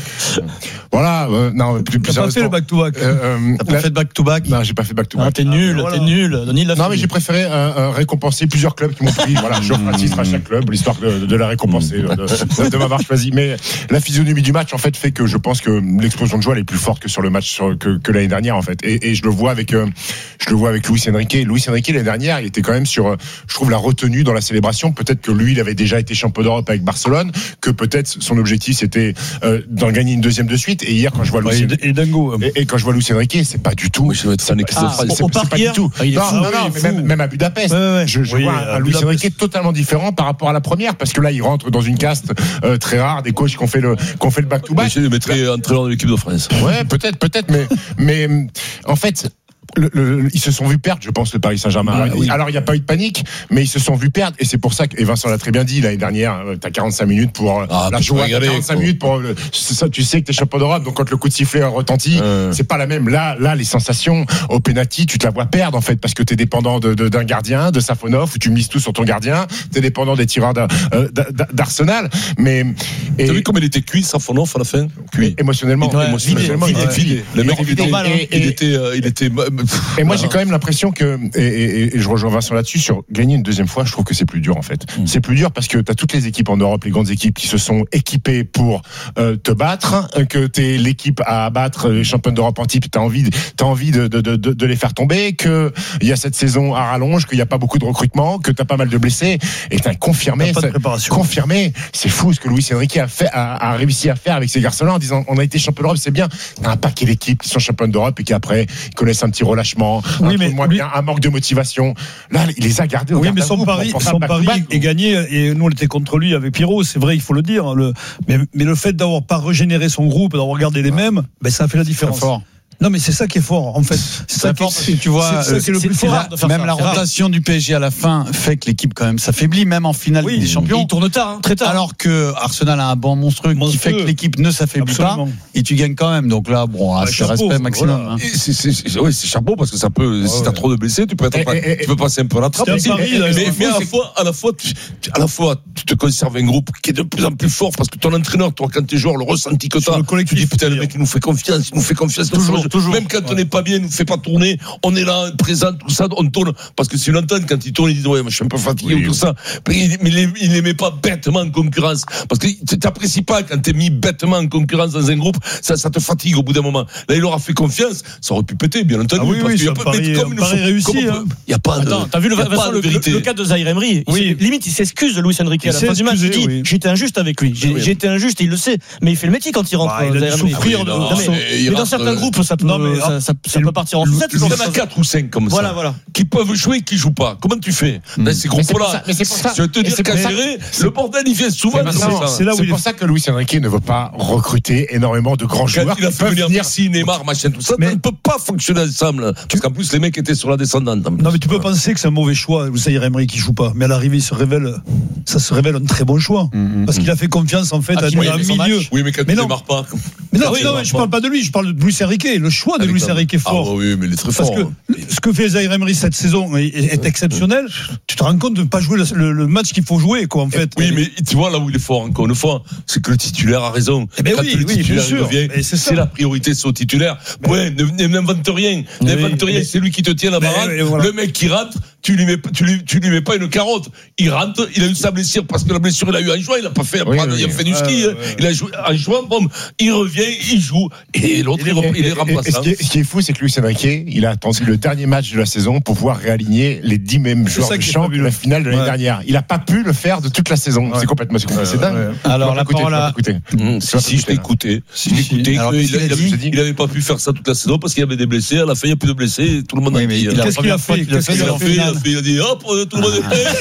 Voilà, euh, non, plus, plus T'as pas fait le back-to-back. Euh, T'as pas fait de back-to-back? Non, j'ai pas fait back-to-back. Ah, t'es nul, t'es nul. Non, mais j'ai préféré euh, euh, récompenser plusieurs clubs qui m'ont pris. Voilà, j'offre un titre à chaque club, l'histoire de, de la récompenser, de, de, de m'avoir choisi. Mais la physionomie du match, en fait, fait que je pense que l'explosion de joie elle est plus forte que sur le match sur, que, que l'année dernière, en fait. Et, et je le vois avec, euh, je le vois avec Luis Enrique. Luis Enrique l'année dernière, il était quand même sur, euh, je trouve, la retenue dans la célébration. Peut-être que lui, il avait déjà été champion d'Europe avec Barcelone, que peut-être son objectif c'était euh, d'en gagner une deuxième de suite. Et hier, quand je vois Luis, ouais, et, dingo, et, et quand je vois Luis Enrique, c'est pas du tout. Oui, c'est, c'est, ah, c'est, c'est, c'est pas du tout. Ah, non, fou, non, non, oui, mais même, même à Budapest. Ouais, ouais. Je, je oui, vois un, un Luis Enrique totalement différent par rapport à la première, parce que là, il rentre dans une caste euh, très rare, des coachs qui ont fait le, qui ont fait le back-to-back. Je le mettrais entraîneur de l'équipe de France. Ouais, peut-être, peut-être, mais, mais en fait. Le, le, ils se sont vus perdre, je pense, le Paris Saint-Germain. Ah, oui. Alors, il n'y a pas eu de panique, mais ils se sont vus perdre, et c'est pour ça que, et Vincent l'a très bien dit l'année dernière, t'as quarante-cinq minutes pour ah, la joie, t'as quarante-cinq minutes pour ça, tu sais que t'es champion d'Europe, donc quand le coup de sifflet retentit, euh. c'est pas la même. Là, là, les sensations au penalty, tu te la vois perdre en fait, parce que t'es dépendant de, de, d'un gardien, de Safonov, où tu mises tout sur ton gardien, t'es dépendant des tireurs d'Arsenal, mais et, t'as vu comme il était cuit, Safonov à la fin, cuit émotionnellement, ouais, émotionnellement, il était vidé. Le mec, il était, il était. Et moi, j'ai quand même l'impression que, et, et, et je rejoins Vincent là-dessus, sur gagner une deuxième fois, je trouve que c'est plus dur en fait. Mmh. C'est plus dur parce que t'as toutes les équipes en Europe, les grandes équipes qui se sont équipées pour euh, te battre, que t'es l'équipe à abattre les champions d'Europe en type, t'as envie, t'as envie de, de, de, de les faire tomber, que il y a cette saison à rallonge, qu'il n'y a pas beaucoup de recrutement, que t'as pas mal de blessés, et t'as confirmé, t'as pas de préparation. confirmé, c'est fou ce que Luis Enrique a fait, a, a réussi à faire avec ces garçons-là en disant, on a été champion d'Europe, c'est bien. T'as un paquet d'équipes qui sont championnes d'Europe et qui après connaissent un petit petit relâchement, oui, un, mais moins lui... bien, un manque de motivation. Là, il les a gardés. Oui, mais son pari, son pari est gagné et nous on était contre lui avec Pierrot, c'est vrai, il faut le dire. Le... Mais, mais le fait d'avoir pas régénéré son groupe, d'avoir gardé les mêmes, ben ça a fait la différence. Fort. Non, mais c'est ça qui est fort, en fait. C'est ça qui est, tu vois, c'est, c'est, c'est le plus fort. La, même ça, la rotation du P S G à la fin fait que l'équipe quand même s'affaiblit, même en finale oui, des champions. Il tourne tard, hein, très tard. Alors que Arsenal a un banc monstrueux, monstrueux. qui fait que l'équipe ne s'affaiblit Absolument. pas et tu gagnes quand même. Donc là, bon, ouais, c'est respect maximum. Voilà. Hein. C'est, c'est, c'est, oui, c'est chapeau parce que ça peut. Ouais, si t'as ouais. trop de blessés, tu peux être, et, et, tu peux passer un peu à la trappe. Mais, mais, mais à la fois, à la fois, tu, à la fois, tu te conserves un groupe qui est de plus en plus fort parce que ton entraîneur, toi, quand t'es joueur, le ressenti que t'as, tu dis putain, le mec, il nous fait confiance, il nous fait confiance. Même quand on n'est pas bien, il nous fait pas tourner, on est là, présent, tout ça, on tourne, parce que si l'entend, quand il tourne, il dit, ouais, moi, je suis un peu fatigué oui, ou tout oui. ça, mais il, mais il les met pas bêtement en concurrence, parce que t'apprécies pas quand t'es mis bêtement en concurrence dans un groupe, ça, ça te fatigue au bout d'un moment. Là, il leur a fait confiance, ça aurait pu péter, bien entendu, ah oui, parce oui, qu'il y a pas, mais comme il faut, réussi, il hein. y a pas de, Attends, t'as vu le, Vincent, le, le, le cas de Zaïre Emery, oui. limite, il s'excuse de Luis Enrique à la fin du match, il dit, oui. j'étais injuste avec lui, j'ai, oui. j'ai été injuste, et il le sait, mais il fait le métier quand il rentre, bah, il a souffrir de, mais dans certains groupes, ça peut, ça peut partir en il y en a quatre ou cinq comme voilà, ça voilà. qui peuvent jouer et qui jouent pas. Comment tu fais mmh. Dans ces groupes-là, je vais te dire qu'à gérer, le bordel il vient souvent. C'est, ça. c'est, là où c'est pour est... ça que Luis Enrique ne veut pas recruter énormément de grands joueurs. Quand il a fait venir Messi, Neymar, machin, tout ça, mais... ça ne peut pas fonctionner ensemble. Parce qu'en plus les mecs étaient sur la descendante. Non mais tu peux penser que c'est un mauvais choix, Zaïre Emery qui joue pas. Mais à l'arrivée, il se révèle, ça se révèle un très bon choix mmh, parce mmh. qu'il a fait confiance en fait à un milieu. Oui, mais quand tu démarres pas. Mais non, je parle pas de lui, je parle de Luis Enrique. Le choix de Luis Enrique est fort. Oui, mais il est très fort. Ce que fait Zaïre Emery cette saison est, est exceptionnel. Tu te rends compte de ne pas jouer le, le, le match qu'il faut jouer, quoi, en fait. Oui, mais tu vois là où il est fort, encore une fois, c'est que le titulaire a raison. Eh ben Quand oui, le oui, titulaire bien sûr. revient, c'est, c'est la priorité, c'est au titulaire. Ouais, ne, n'invente rien. N'invente rien, c'est lui qui te tient la baraque. Voilà. Le mec qui rentre, tu lui mets, tu lui, tu lui mets pas une carotte. Il rentre, il a eu sa blessure parce que la blessure, il a eu en juin, il a pas fait, oui, oui, il a fait du ski, ouais, ouais. il a joué en juin, bon, il revient, il joue, et l'autre, il, il, il est remplaçant. Ce qui est, ce qui est fou, c'est que Luis Enrique, il a attendu le dernier match de la saison pour pouvoir réaligner les dix mêmes joueurs de champ de la finale de l'année ouais. dernière. Il a pas pu le faire de toute la saison. Ouais. C'est complètement, c'est, complètement, c'est dingue. Ouais. Alors, la parole à... Si, si, je t'ai écouté. Si, je t'ai écouté. Il avait pas pu faire ça toute la saison parce qu'il y avait des blessés. À la fin, il n'y a plus de blessés. Tout le monde a dit. Qu'est-ce qu'il a fait? Qu'est-ce qu'il a fait? Il a dit, hop, tout le monde est prêt.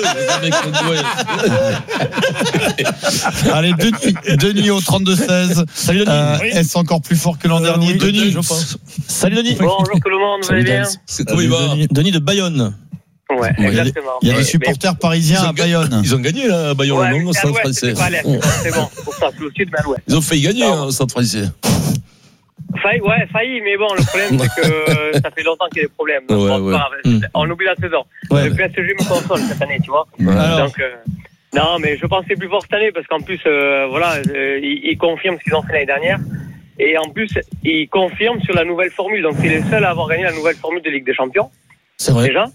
Allez, Denis, Denis au trente-deux seize. Salut Denis. Euh, oui. Est-ce encore plus fort que l'an dernier, oui, Denis? Je pense. Salut Denis. Bonjour tout le monde, vous allez bien? Comment il va? Denis de Bayonne. Ouais, exactement. Il y a des ouais, supporters mais... parisiens à Bayonne. Ils ont gagné là, à Bayonne, ouais, non, au Stade Français. C'est bon, pour ça, c'est au sud, mais ouais. Ils ont failli gagner hein, au Stade Français. Failli, ouais, failli, mais bon, le problème c'est que ça fait longtemps qu'il y a des problèmes. Donc, ouais, bon, ouais. Pas, mmh. On oublie la saison. Ouais, le P S G me console cette année, tu vois. Ouais. Donc, euh, non, mais je pense que c'est plus fort cette année parce qu'en plus, euh, voilà, euh, ils, ils confirment ce qu'ils ont fait l'année dernière. Et en plus, ils confirment sur la nouvelle formule. Donc, c'est les seuls à avoir gagné la nouvelle formule de Ligue des Champions. C'est vrai. Déjà.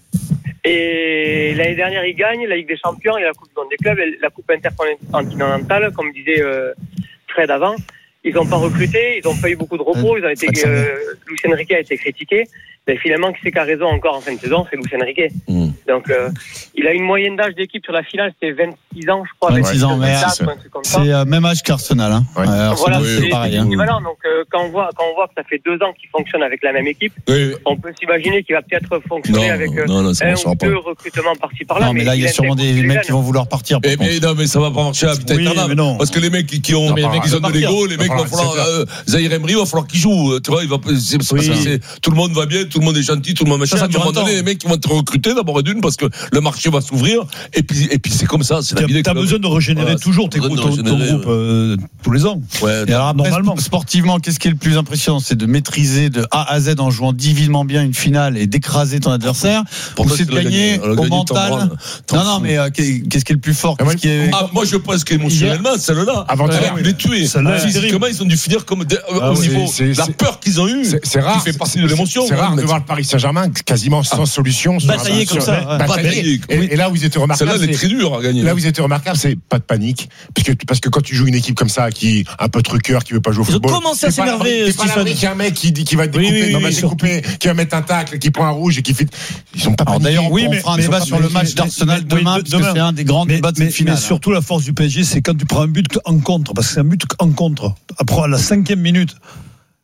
Et l'année dernière, ils gagnent la Ligue des Champions et la Coupe du Monde des clubs, et la Coupe intercontinentale, comme disait euh, Fred avant. Ils n'ont pas recruté, ils n'ont pas eu beaucoup de repos, ils ont été, euh, Luis Enrique a été critiqué. Mais finalement, qui c'est qui a raison encore en fin de saison, c'est Luis Enrique. Mm. Donc, euh, il a une moyenne d'âge d'équipe sur la finale, c'était vingt-six ans, je crois. vingt-six ans, mais c'est, c'est euh, même âge qu'Arsenal. Hein. Ouais. Euh, voilà, c'est, c'est pareil. C'est équivalent. Donc, euh, quand on voit, quand on voit que ça fait deux ans qu'il fonctionne avec la même équipe, oui. on peut s'imaginer qu'il va peut-être fonctionner non, avec euh, non, non, un ou deux recrutements par-ci par-là. Non, mais, mais là, il y a sûrement des mecs qui vont vouloir partir. Mais, mais non, mais ça va pas marcher à Habitat Éternel. Parce que les mecs qui ont, ils ont de l'ego, les mecs vont falloir, Zaïre Emery, il va falloir qu'ils jouent. Tu vois, il va, tout le monde va bien, tout le monde est gentil, tout le monde machin. À un moment donné, les mecs qui vont te recruter d'abord et d'une parce que le marché va s'ouvrir et puis et puis c'est comme ça. C'est la vie. T'as besoin de régénérer voilà, toujours tes ton, ton, ton groupe euh, tous les ans. Ouais, et alors après, normalement, sportivement, qu'est-ce qui est le plus impressionnant, c'est de maîtriser de A à Z en jouant divinement bien une finale et d'écraser ton adversaire. Ou c'est de gagner au mental. Non, non, mais euh, qu'est-ce qui est le plus fort? Qui est... Ah, moi, je pense qu'émotionnellement, celle-là, avant de les tuer, physiquement, ils ont dû finir comme au niveau la peur qu'ils ont eue. C'est rare. Qui fait partie de l'émotion. C'est rare de voir le Paris Saint-Germain quasiment sans solution. Bataillé comme ça. Bataillé. Et là où ils étaient remarquables. Celle-là, elle est très dure à gagner. Là où ils étaient remarquables, c'est pas de panique. Parce que quand tu joues une équipe comme ça, qui un peu truqueur, qui veut pas jouer au football. Ils ont commencé à s'énerver. C'est pas l'abri qu'il y a un mec qui dit, qui va découper, qui va mettre un tacle, qui prend un rouge et qui fait. Ils sont pas paniqués. D'ailleurs, oui, mais on fera un débat sur le match d'Arsenal demain, parce que c'est un des grands débats de cette finale. Mais surtout, la force du P S G, c'est quand tu prends un but en contre, parce que c'est un but en contre. Après, à la cinquième minute.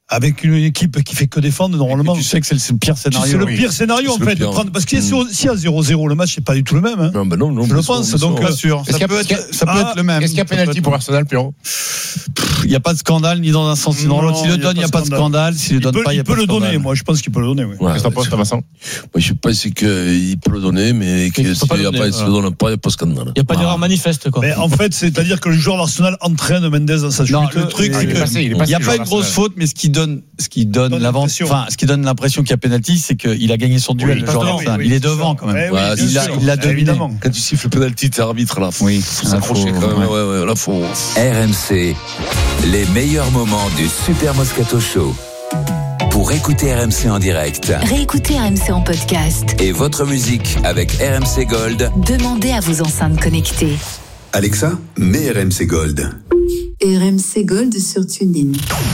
avec une équipe qui fait que défendre normalement. Tu sais que c'est le pire scénario. C'est le pire scénario en fait. De prendre, parce que si s'il y a zéro zéro, le match c'est pas du tout le même. Hein. Non, ben non, non, je le pense. Donc pas sûr. Ça peut être, ça peut être le même. Est-ce qu'il y a pénalty pour Arsenal, Pierrot? Il n'y a pas de scandale ni dans un sens ni dans l'autre. S'il le donne, il n'y a pas de scandale. S'il le donne pas, il y a pas de scandale. Il peut le donner. Moi, je pense qu'il peut le donner. Qu'est-ce que t'en penses, Vincent? Moi, je pense qu'il peut le donner, mais s'il ne le donne pas, il n'y a pas de scandale. Il n'y a pas d'erreur manifeste, quoi. Mais en fait, c'est-à-dire que le joueur d'Arsenal entraîne Mendes dans sa chute. Non, le truc, c'est qu'il n'y a pas une grosse faute, mais ce qui donne, ce qui donne l'avance, enfin, ce qui donne l'impression qu'il y a pénalty, c'est qu'il a gagné son duel. Le joueur d'Arsenal, il est devant quand même. Il l'a dominé. Quand tu siffles le penalty, t'es arbitre là. Oui, faut s'accrocher quand même. Ouais, ouais, là faut. R M C, les meilleurs moments du Super Moscato Show. Pour écouter R M C en direct, réécoutez R M C en podcast et votre musique avec R M C Gold, demandez à vos enceintes connectées. Alexa, mets R M C Gold. R M C Gold sur TuneIn.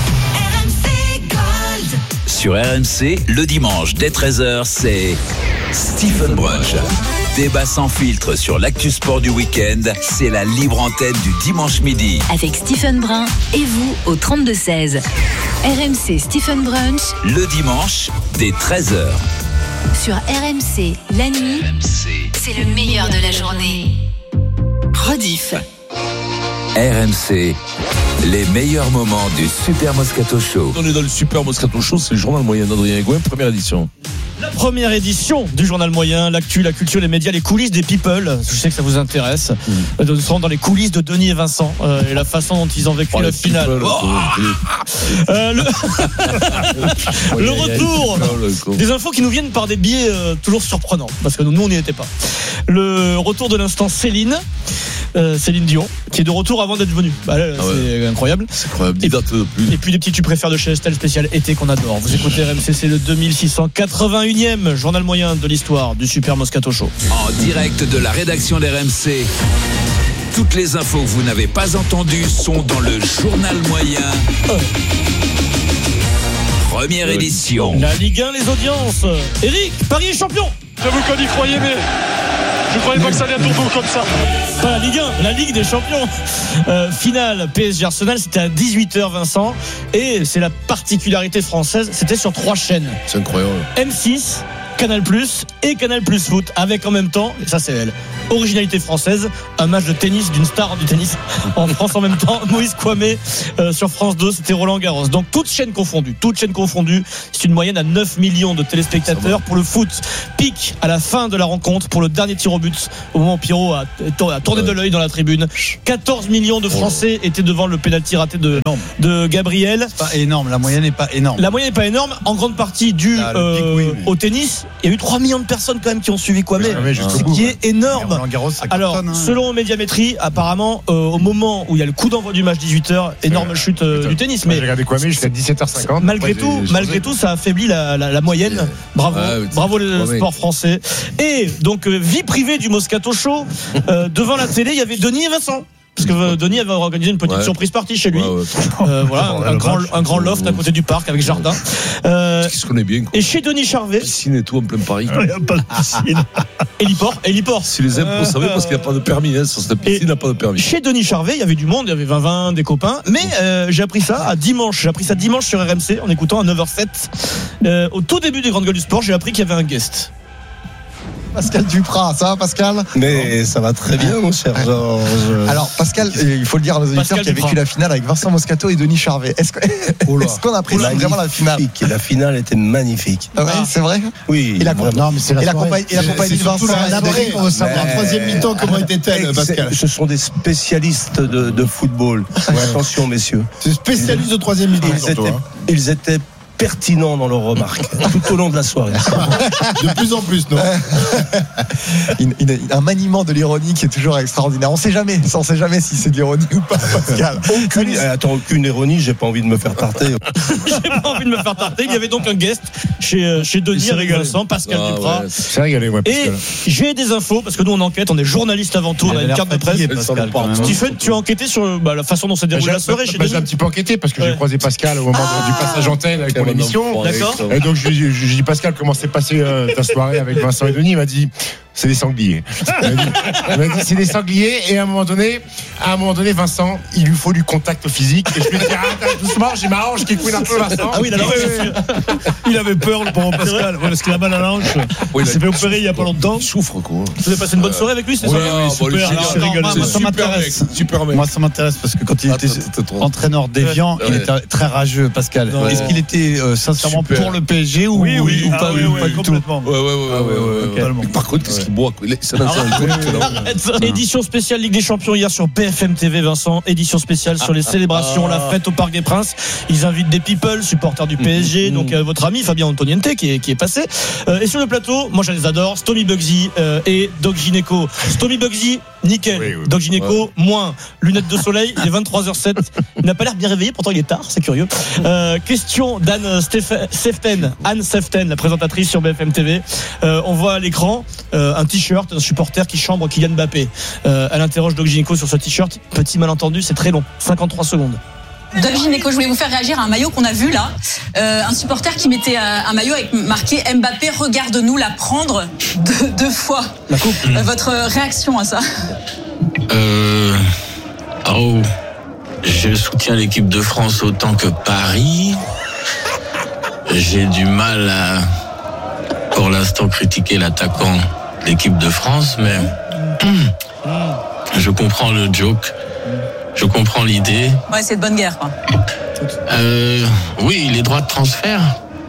Sur R M C, le dimanche dès treize heures, c'est Stephen Brunch. Débat sans filtre sur l'actu sport du week-end, c'est la libre antenne du dimanche midi. Avec Stephen Brun et vous au trente-deux seize. R M C Stephen Brunch. Le dimanche dès treize heures. Sur R M C, la nuit, R M C, c'est le meilleur de la journée. Rediff. R M C, les meilleurs moments du Super Moscato Show. On est dans le Super Moscato Show, c'est le journal moyen d'Adrien Gouin, première édition. La première édition du journal moyen, l'actu, la culture, les médias, les coulisses des people. Je sais que ça vous intéresse. Mmh. Nous serons dans les coulisses de Denis et Vincent euh, et la façon dont ils ont vécu oh, la finale. People, oh euh, le... le retour des infos qui nous viennent par des biais euh, toujours surprenants, parce que nous, nous on n'y était pas. Le retour de l'instant Céline. Euh, Céline Dion, qui est de retour avant d'être venue. Bah, là, ah c'est ouais. incroyable. C'est incroyable. Et, plus. et puis des petits tu préfères de chez Estelle spécial été qu'on adore. Vous écoutez R M C, c'est le deux mille six cent quatre-vingt-unième journal moyen de l'histoire du Super Moscato Show. En direct de la rédaction d'R M C. Toutes les infos que vous n'avez pas entendues sont dans le journal moyen. Euh. Première euh. édition. La Ligue un, les audiences. Eric, Paris est champion. J'avoue qu'on y croyait, mais je croyais pas que ça allait à tourner comme ça. Pas la Ligue un, la Ligue des Champions. Euh, finale P S G Arsenal, c'était à dix-huit heures Vincent. Et c'est la particularité française, c'était sur trois chaînes. C'est incroyable. M six, Canal plus et Canal plus Foot, avec en même temps, et ça c'est elle, originalité française, un match de tennis d'une star du tennis en France en même temps, Moïse Kouamé euh, sur France deux, c'était Roland Garros. Donc toutes chaînes confondues, toutes chaînes confondues, c'est une moyenne à neuf millions de téléspectateurs pour le foot. Pic à la fin de la rencontre pour le dernier tir au but, au moment où Pierrot a, a tourné ouais. de l'œil dans la tribune. quatorze millions de Français oh. étaient devant le pénalty raté de, de Gabriel. C'est pas énorme, la moyenne n'est pas énorme. La moyenne n'est pas énorme, en grande partie due Là, euh, pic, oui, mais... au tennis. Il y a eu trois millions de personnes quand même qui ont suivi Kouamé, ce qui est énorme. Garros, alors, cartonne, hein. selon Médiamétrie, apparemment, euh, au moment où il y a le coup d'envoi du match dix-huit heures, énorme euh, chute euh, du tennis. Mais j'ai regardé Kouamé jusqu'à dix-sept heures cinquante. Malgré après, tout, malgré tout, ça affaiblit la, la, la moyenne. Yeah. Bravo, ah, oui, bravo le ouais, sport français. Et donc, euh, vie privée du Moscato Show, euh, devant la télé, il y avait Denis et Vincent. Parce que Denis avait organisé une petite ouais. surprise party chez lui. Ouais, ouais. Euh, voilà, un, un, grand, un grand loft à côté du parc avec jardin. Euh, Qui se connaît bien. Quoi. Et chez Denis Charvet. Piscine et tout en plein Paris. Il n'y a pas de piscine. Héliport, héliport. Si les impôts euh, savaient, parce qu'il n'y a pas de permis. Hein, sur cette piscine, n'a pas de permis. Chez Denis Charvet, il y avait du monde, il y avait vingt vingt, des copains. Mais euh, j'ai appris ça à dimanche. J'ai appris ça dimanche sur R M C en écoutant à neuf heures sept. Euh, au tout début des Grandes Gueules du Sport, j'ai appris qu'il y avait un guest. Pascal Duprat, ça va Pascal? Mais ça va très bien mon cher Georges. Alors Pascal, il faut le dire à nos auditeurs qui a vécu la finale avec Vincent Moscato et Denis Charvet. Est-ce, que, est-ce qu'on apprécie vraiment la finale? La finale était magnifique. Ah ouais, c'est vrai? Oui. Et la, non, mais c'est la et la compagnie, et la compagnie de Vincent. On veut savoir, troisième mi-temps, comment était-elle, Pascal? Ce sont des spécialistes de, de football. Ouais. Attention messieurs. C'est spécialistes de troisième mi-temps. Ils étaient, ils étaient pertinent dans leurs remarques tout au long de la soirée. De plus en plus, non? une, une, Un maniement de l'ironie qui est toujours extraordinaire. On sait jamais, on sait jamais si c'est de l'ironie ou pas, Pascal. Aucune, attends, aucune ironie, j'ai pas envie de me faire tarter. J'ai pas envie de me faire tarter. Il y avait donc un guest chez, chez Denis avec Vincent, Pascal ah, Duprat. Ouais, c'est régalé, ouais, et j'ai des infos, parce que nous on enquête, on est journaliste avant tout, on a une carte de presse. Pascal, Stephen, tu as enquêté sur bah, la façon dont s'est déroulée la soirée chez Denis? J'ai un petit peu enquêté parce que ouais. j'ai croisé Pascal au moment ah, du passage antenne avec l'émission. D'accord. Et donc je lui dis Pascal, comment s'est passée euh, ta soirée avec Vincent et Denis? Il m'a dit c'est des sangliers. Il m'a dit, il m'a dit, c'est des sangliers. Et à un moment donné, à un moment donné, Vincent, il lui faut du contact physique. Et je lui ai dit, arrête, doucement, j'ai ma hanche qui couine un peu, Vincent. Ah oui, il, avait, il avait peur, le pauvre Pascal, parce qu'il a mal à la hanche. Oui, il s'est fait opérer il n'y a pas longtemps. Il souffre, quoi. Vous avez passé une bonne soirée avec lui, c'est ouais, ça? Oui, super. Alors, alors, moi, moi, ça m'intéresse. Super mec. Moi, ça m'intéresse parce que quand il était entraîneur d'Évian, il était très rageux, Pascal. Est-ce qu'il était euh, sincèrement pour le P S G ou, oui, oui, ou ah, pas, oui, ou oui, pas du tout? Ouais, ouais, ouais, ouais, ouais, ouais. Par contre, qu'est-ce qu'il boit? Ça n'a pas. Édition spéciale Ligue des Champions hier sur B F M T V, Vincent. Édition spéciale sur les célébrations, la fête au Parc des Princes. Ils invitent des people, supporters du P S G, donc euh, votre ami Fabien Antoniente qui est, qui est passé. Euh, et sur le plateau, moi je les adore, Stomy Bugsy euh, et Doc Gineco. Stomy Bugsy, nickel. Oui, oui. Doc Gineco, ouais. moins. Lunettes de soleil, il est vingt-trois heures zéro sept. Il n'a pas l'air bien réveillé, pourtant il est tard, c'est curieux. Euh, question d'Anne Seften, Anne Seften, la présentatrice sur B F M T V. Euh, on voit à l'écran euh, un t-shirt, un supporter qui chambre Kylian Mbappé. Euh, elle interroge Doc Gineco sur ce t-shirt. Petit malentendu, c'est très long, cinquante-trois secondes. Doc Gineco, je voulais vous faire réagir à un maillot qu'on a vu là. Euh, un supporter qui mettait un maillot avec marqué Mbappé, regarde-nous la prendre deux, deux fois. La coupe. Euh, votre réaction à ça? Euh. Oh. Je soutiens l'équipe de France autant que Paris. J'ai du mal à, pour l'instant, critiquer l'attaquant de l'équipe de France, mais je comprends le joke. Je comprends l'idée. Ouais, c'est de bonne guerre, quoi. Euh, oui, les droits de transfert.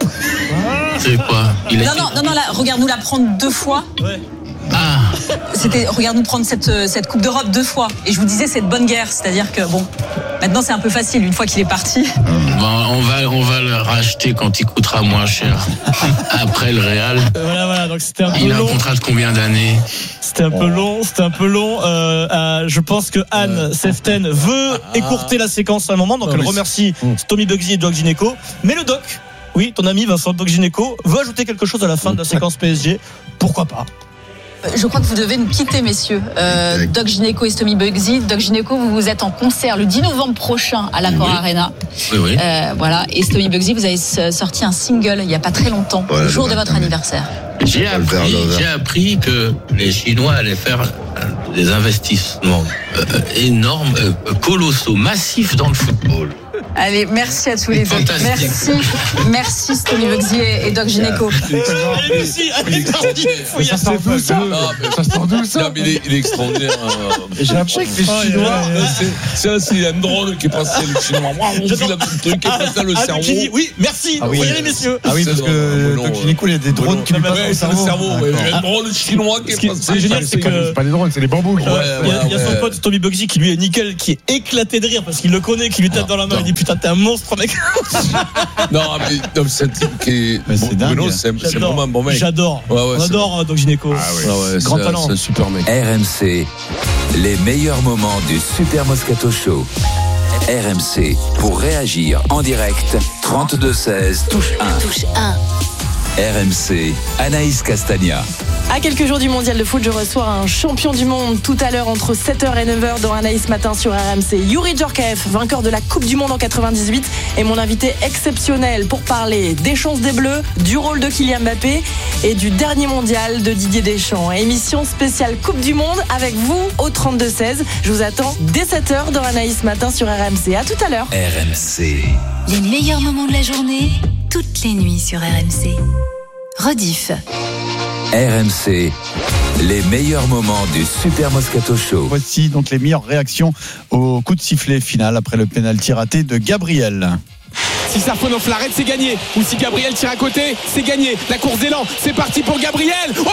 C'est quoi? Il Non, non, non, non, là, regarde-nous la prendre deux fois. Ouais. Ah. C'était, regarde-nous prendre cette, cette Coupe d'Europe deux fois. Et je vous disais, c'est de bonne guerre. C'est-à-dire que, bon, maintenant, c'est un peu facile. Une fois qu'il est parti. Bon, on va, on va le racheter quand il coûtera moins cher. Après le Real. Voilà, voilà. Donc c'était un peu il a long. un contrat de combien d'années? C'était un peu long, c'était un peu long. Euh, euh, je pense que Anne euh, Seften veut ah, écourter la séquence à un moment, donc elle remercie Stomy Bugsy et Doc Gineco. Mais le doc, oui, ton ami Vincent Doc Gineco, veut ajouter quelque chose à la fin de la séquence P S G. Pourquoi pas? Je crois que vous devez nous quitter, messieurs. Euh, Doc Gineco et Stomy Bugsy. Doc Gineco, vous vous êtes en concert le dix novembre prochain à l'Accor oui. Arena. Oui, oui. Euh, voilà. Et Stomy Bugsy, vous avez sorti un single il n'y a pas très longtemps, ouais, le jour de votre anniversaire. J'ai appris, j'ai appris que les Chinois allaient faire des investissements euh, énormes, euh, colossaux, massifs dans le football. Allez, merci à tous les deux. Merci, merci Stomy Bugsy et Doc Gineco. Allez, merci, allez, merci. Ça sort d'où ça? Ça sort d'où ça? Non, mais il est, il est extraordinaire. J'ai l'impression que les Chinois. C'est, c'est un drone qui est passé, le Chinois. On vit le truc qui est passé le cerveau. Oui, merci. Ah oui, voyez, messieurs. Ah oui, parce que Doc Gineco, il y a des drones qui lui passent dans le cerveau. C'est le cerveau. Un drone chinois qui est passé. Ce qui est génial, c'est que. C'est pas des drones, c'est des bambous. Il y a son pote Stomy Bugsy qui lui est nickel, qui est éclaté de rire parce qu'il le connaît, qui lui tape dans la main. Il dit putain, t'es un monstre, mec. Non, mais non, c'est un type qui est. Mais c'est dingue. Bruno, c'est, c'est vraiment un bon mec. J'adore. Ouais, ouais, On adore Doc Gineco. Ah, ouais. Ah ouais, grand c'est, talent. C'est un super mec. R M C, les meilleurs moments du Super Moscato Show. R M C, pour réagir en direct, trente-deux seize, touche un. Touche un. R M C, Anaïs Castagna. À quelques jours du mondial de foot, je reçois un champion du monde tout à l'heure entre sept heures et neuf heures dans Anaïs Matin sur R M C. Youri Djorkaeff, vainqueur de la Coupe du Monde en quatre-vingt-dix-huit, est mon invité exceptionnel pour parler des chances des Bleus, du rôle de Kylian Mbappé et du dernier mondial de Didier Deschamps. Émission spéciale Coupe du Monde avec vous au trente-deux seize. Je vous attends dès sept heures dans Anaïs Matin sur R M C. À tout à l'heure. R M C. Les meilleurs moments de la journée, toutes les nuits sur R M C. Rediff. R M C, les meilleurs moments du Super Moscato Show. Voici donc les meilleures réactions au coup de sifflet final après le pénalty raté de Gabriel. Si Sarfonov l'arrête, c'est gagné. Ou si Gabriel tire à côté, c'est gagné. La course d'élan, c'est parti pour Gabriel. Oh,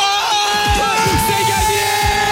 c'est gagné.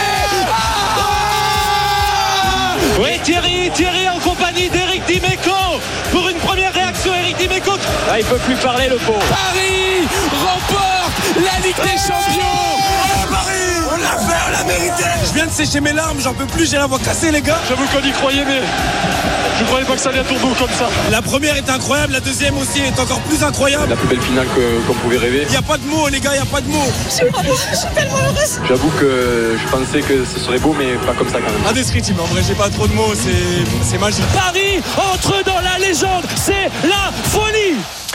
Ah oui, Thierry, Thierry en compagnie d'Éric Dimeco pour une première réaction. Éric Dimeco. Ah, il peut plus parler, le pauvre. Paris remporte la Ligue des Champions. Oh, Paris, on l'a fait, on l'a mérité. Je viens de sécher mes larmes, j'en peux plus, j'ai la voix cassée, les gars. J'avoue qu'on y croyait, mais je croyais pas que ça allait à tour d'eau comme ça. La première est incroyable, la deuxième aussi est encore plus incroyable. La plus belle finale que, qu'on pouvait rêver. Il n'y a pas de mots, les gars, il n'y a pas de mots. Je suis tellement heureuse. J'avoue que je pensais que ce serait beau, mais pas comme ça quand même. Indescriptible, en vrai, j'ai pas trop de mots, c'est, c'est magique. Paris entre dans la légende, c'est la folie.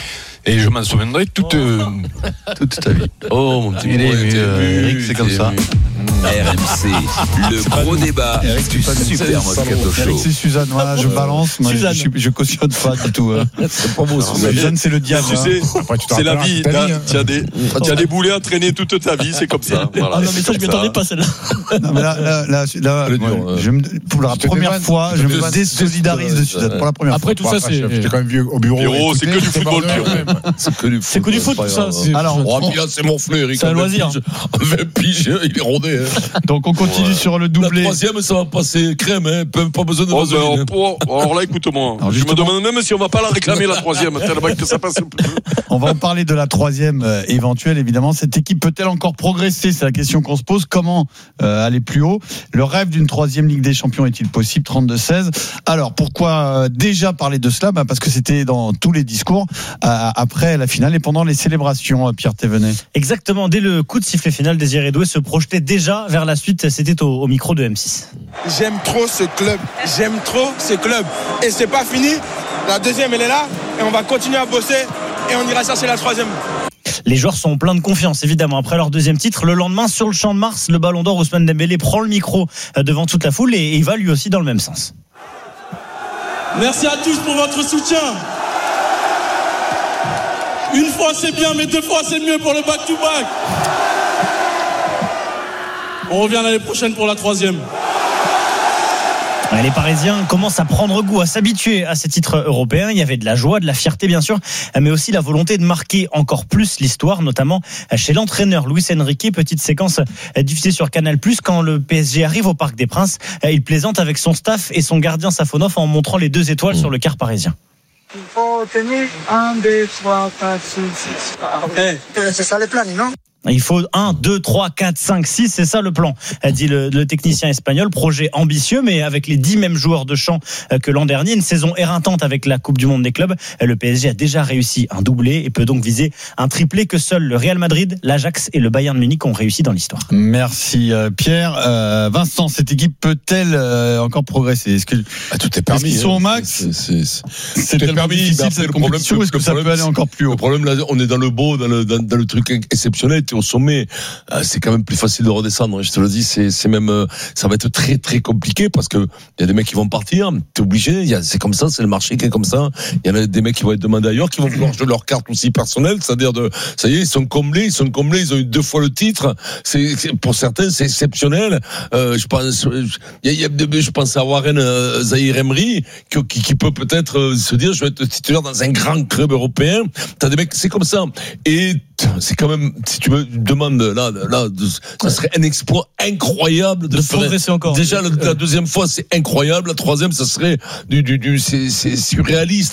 Et je m'en souviendrai toute, euh, toute ta vie. Oh, mon petit Eric, c'est comme ça. R M C, le gros débat du Super Moscato Show. Eric, c'est Suzanne, voilà, je balance. Moi, je, je, je cautionne pas du tout. Hein. C'est pas beau, Suzanne. Suzanne, c'est le diable. Tu sais, hein. c'est la vie. Tu as des, tu as des boulets à traîner toute ta vie, c'est comme ça. Voilà, ah non, mais ça, je m'y attendais pas, celle-là. Non, mais là, là, là, là moi, je me, pour la première fois, je me désolidarise de Suzanne. Pour la première Après, fois. tout ça, c'est. J'étais quand même vieux au bureau. Bureau, c'est que du football pur. C'est que du foot. C'est que du foot, tout ça. Alors, c'est mon fleu, Eric. C'est un loisir. vingt piges, il est rondé. Donc, on continue sur le doublé. La troisième, ça va passer crème, hein. Pas besoin de oh, vaseline. Ben, oh, alors là, écoute-moi. Alors, je me demande même si on va pas la réclamer, la troisième, tellement que ça passe un peu. On va en parler de la troisième euh, éventuelle, évidemment. Cette équipe peut-elle encore progresser? C'est la question qu'on se pose. Comment euh, aller plus haut? Le rêve d'une troisième Ligue des Champions est-il possible? trente-deux seize. Alors, pourquoi euh, déjà parler de cela? Bah, parce que c'était dans tous les discours euh, après la finale et pendant les célébrations, euh, Pierre Thévenet. Exactement. Dès le coup de sifflet final, Désiré Doué se projetait déjà vers la suite. C'était au, au micro de M six. J'aime trop ce club. J'aime trop ce club. Et c'est pas fini. La deuxième, elle est là. Et on va continuer à bosser. Et on ira chercher la troisième. Les joueurs sont pleins de confiance, évidemment. Après leur deuxième titre, le lendemain, sur le champ de Mars, le Ballon d'Or, Ousmane Dembélé prend le micro devant toute la foule et il va lui aussi dans le même sens. Merci à tous pour votre soutien. Une fois c'est bien, mais deux fois c'est mieux pour le back-to-back. On revient l'année prochaine pour la troisième. Les Parisiens commencent à prendre goût, à s'habituer à ces titres européens. Il y avait de la joie, de la fierté bien sûr, mais aussi la volonté de marquer encore plus l'histoire, notamment chez l'entraîneur Luis Enrique. Petite séquence diffusée sur Canal plus, quand le P S G arrive au Parc des Princes. Il plaisante avec son staff et son gardien Safonov en montrant les deux étoiles sur le quart parisien. Il faut tenir un, deux, trois, quatre, cinq, six. Okay. C'est ça les plans, non? Il faut un, deux, trois, quatre, cinq, six, c'est ça le plan, a dit le, le technicien espagnol. Projet ambitieux, mais avec les dix mêmes joueurs de champ que l'an dernier. Une saison éreintante avec la Coupe du Monde des clubs. Le P S G a déjà réussi un doublé et peut donc viser un triplé que seuls le Real Madrid, l'Ajax et le Bayern Munich ont réussi dans l'histoire. Merci Pierre. Euh, Vincent, cette équipe peut-elle euh, encore progresser? Est-ce que ah, tout est permis, est-ce qu'ils sont au max? C'est, c'est, c'est, c'est tellement permis, difficile cette compétition. Est-ce que ça peut aller encore plus haut? Le problème, là, on est dans le beau, dans le, dans, dans le truc exceptionnel. T'es au sommet. C'est quand même plus facile de redescendre. Je te le dis, c'est, c'est même, ça va être très très compliqué parce que il y a des mecs qui vont partir. T'es obligé. Il y a, c'est comme ça, c'est le marché qui est comme ça. Il y en a des mecs qui vont être demandés ailleurs, qui vont vouloir jouer leur carte aussi personnelle, c'est-à-dire de, ça y est, ils sont comblés, ils sont comblés, ils ont eu deux fois le titre. C'est, c'est pour certains, c'est exceptionnel. Euh, je pense, il y a, il y a, je pense à Warren euh, Zahir Emery qui, qui, qui peut peut-être euh, se dire, je vais être titulaire dans un grand club européen. T'as des mecs, c'est comme ça. Et c'est quand même, si tu me demandes là, là, ça serait un exploit incroyable de, de progresser encore. Déjà, la, la deuxième fois, c'est incroyable. La troisième, ça serait du, du, du c'est, c'est surréaliste.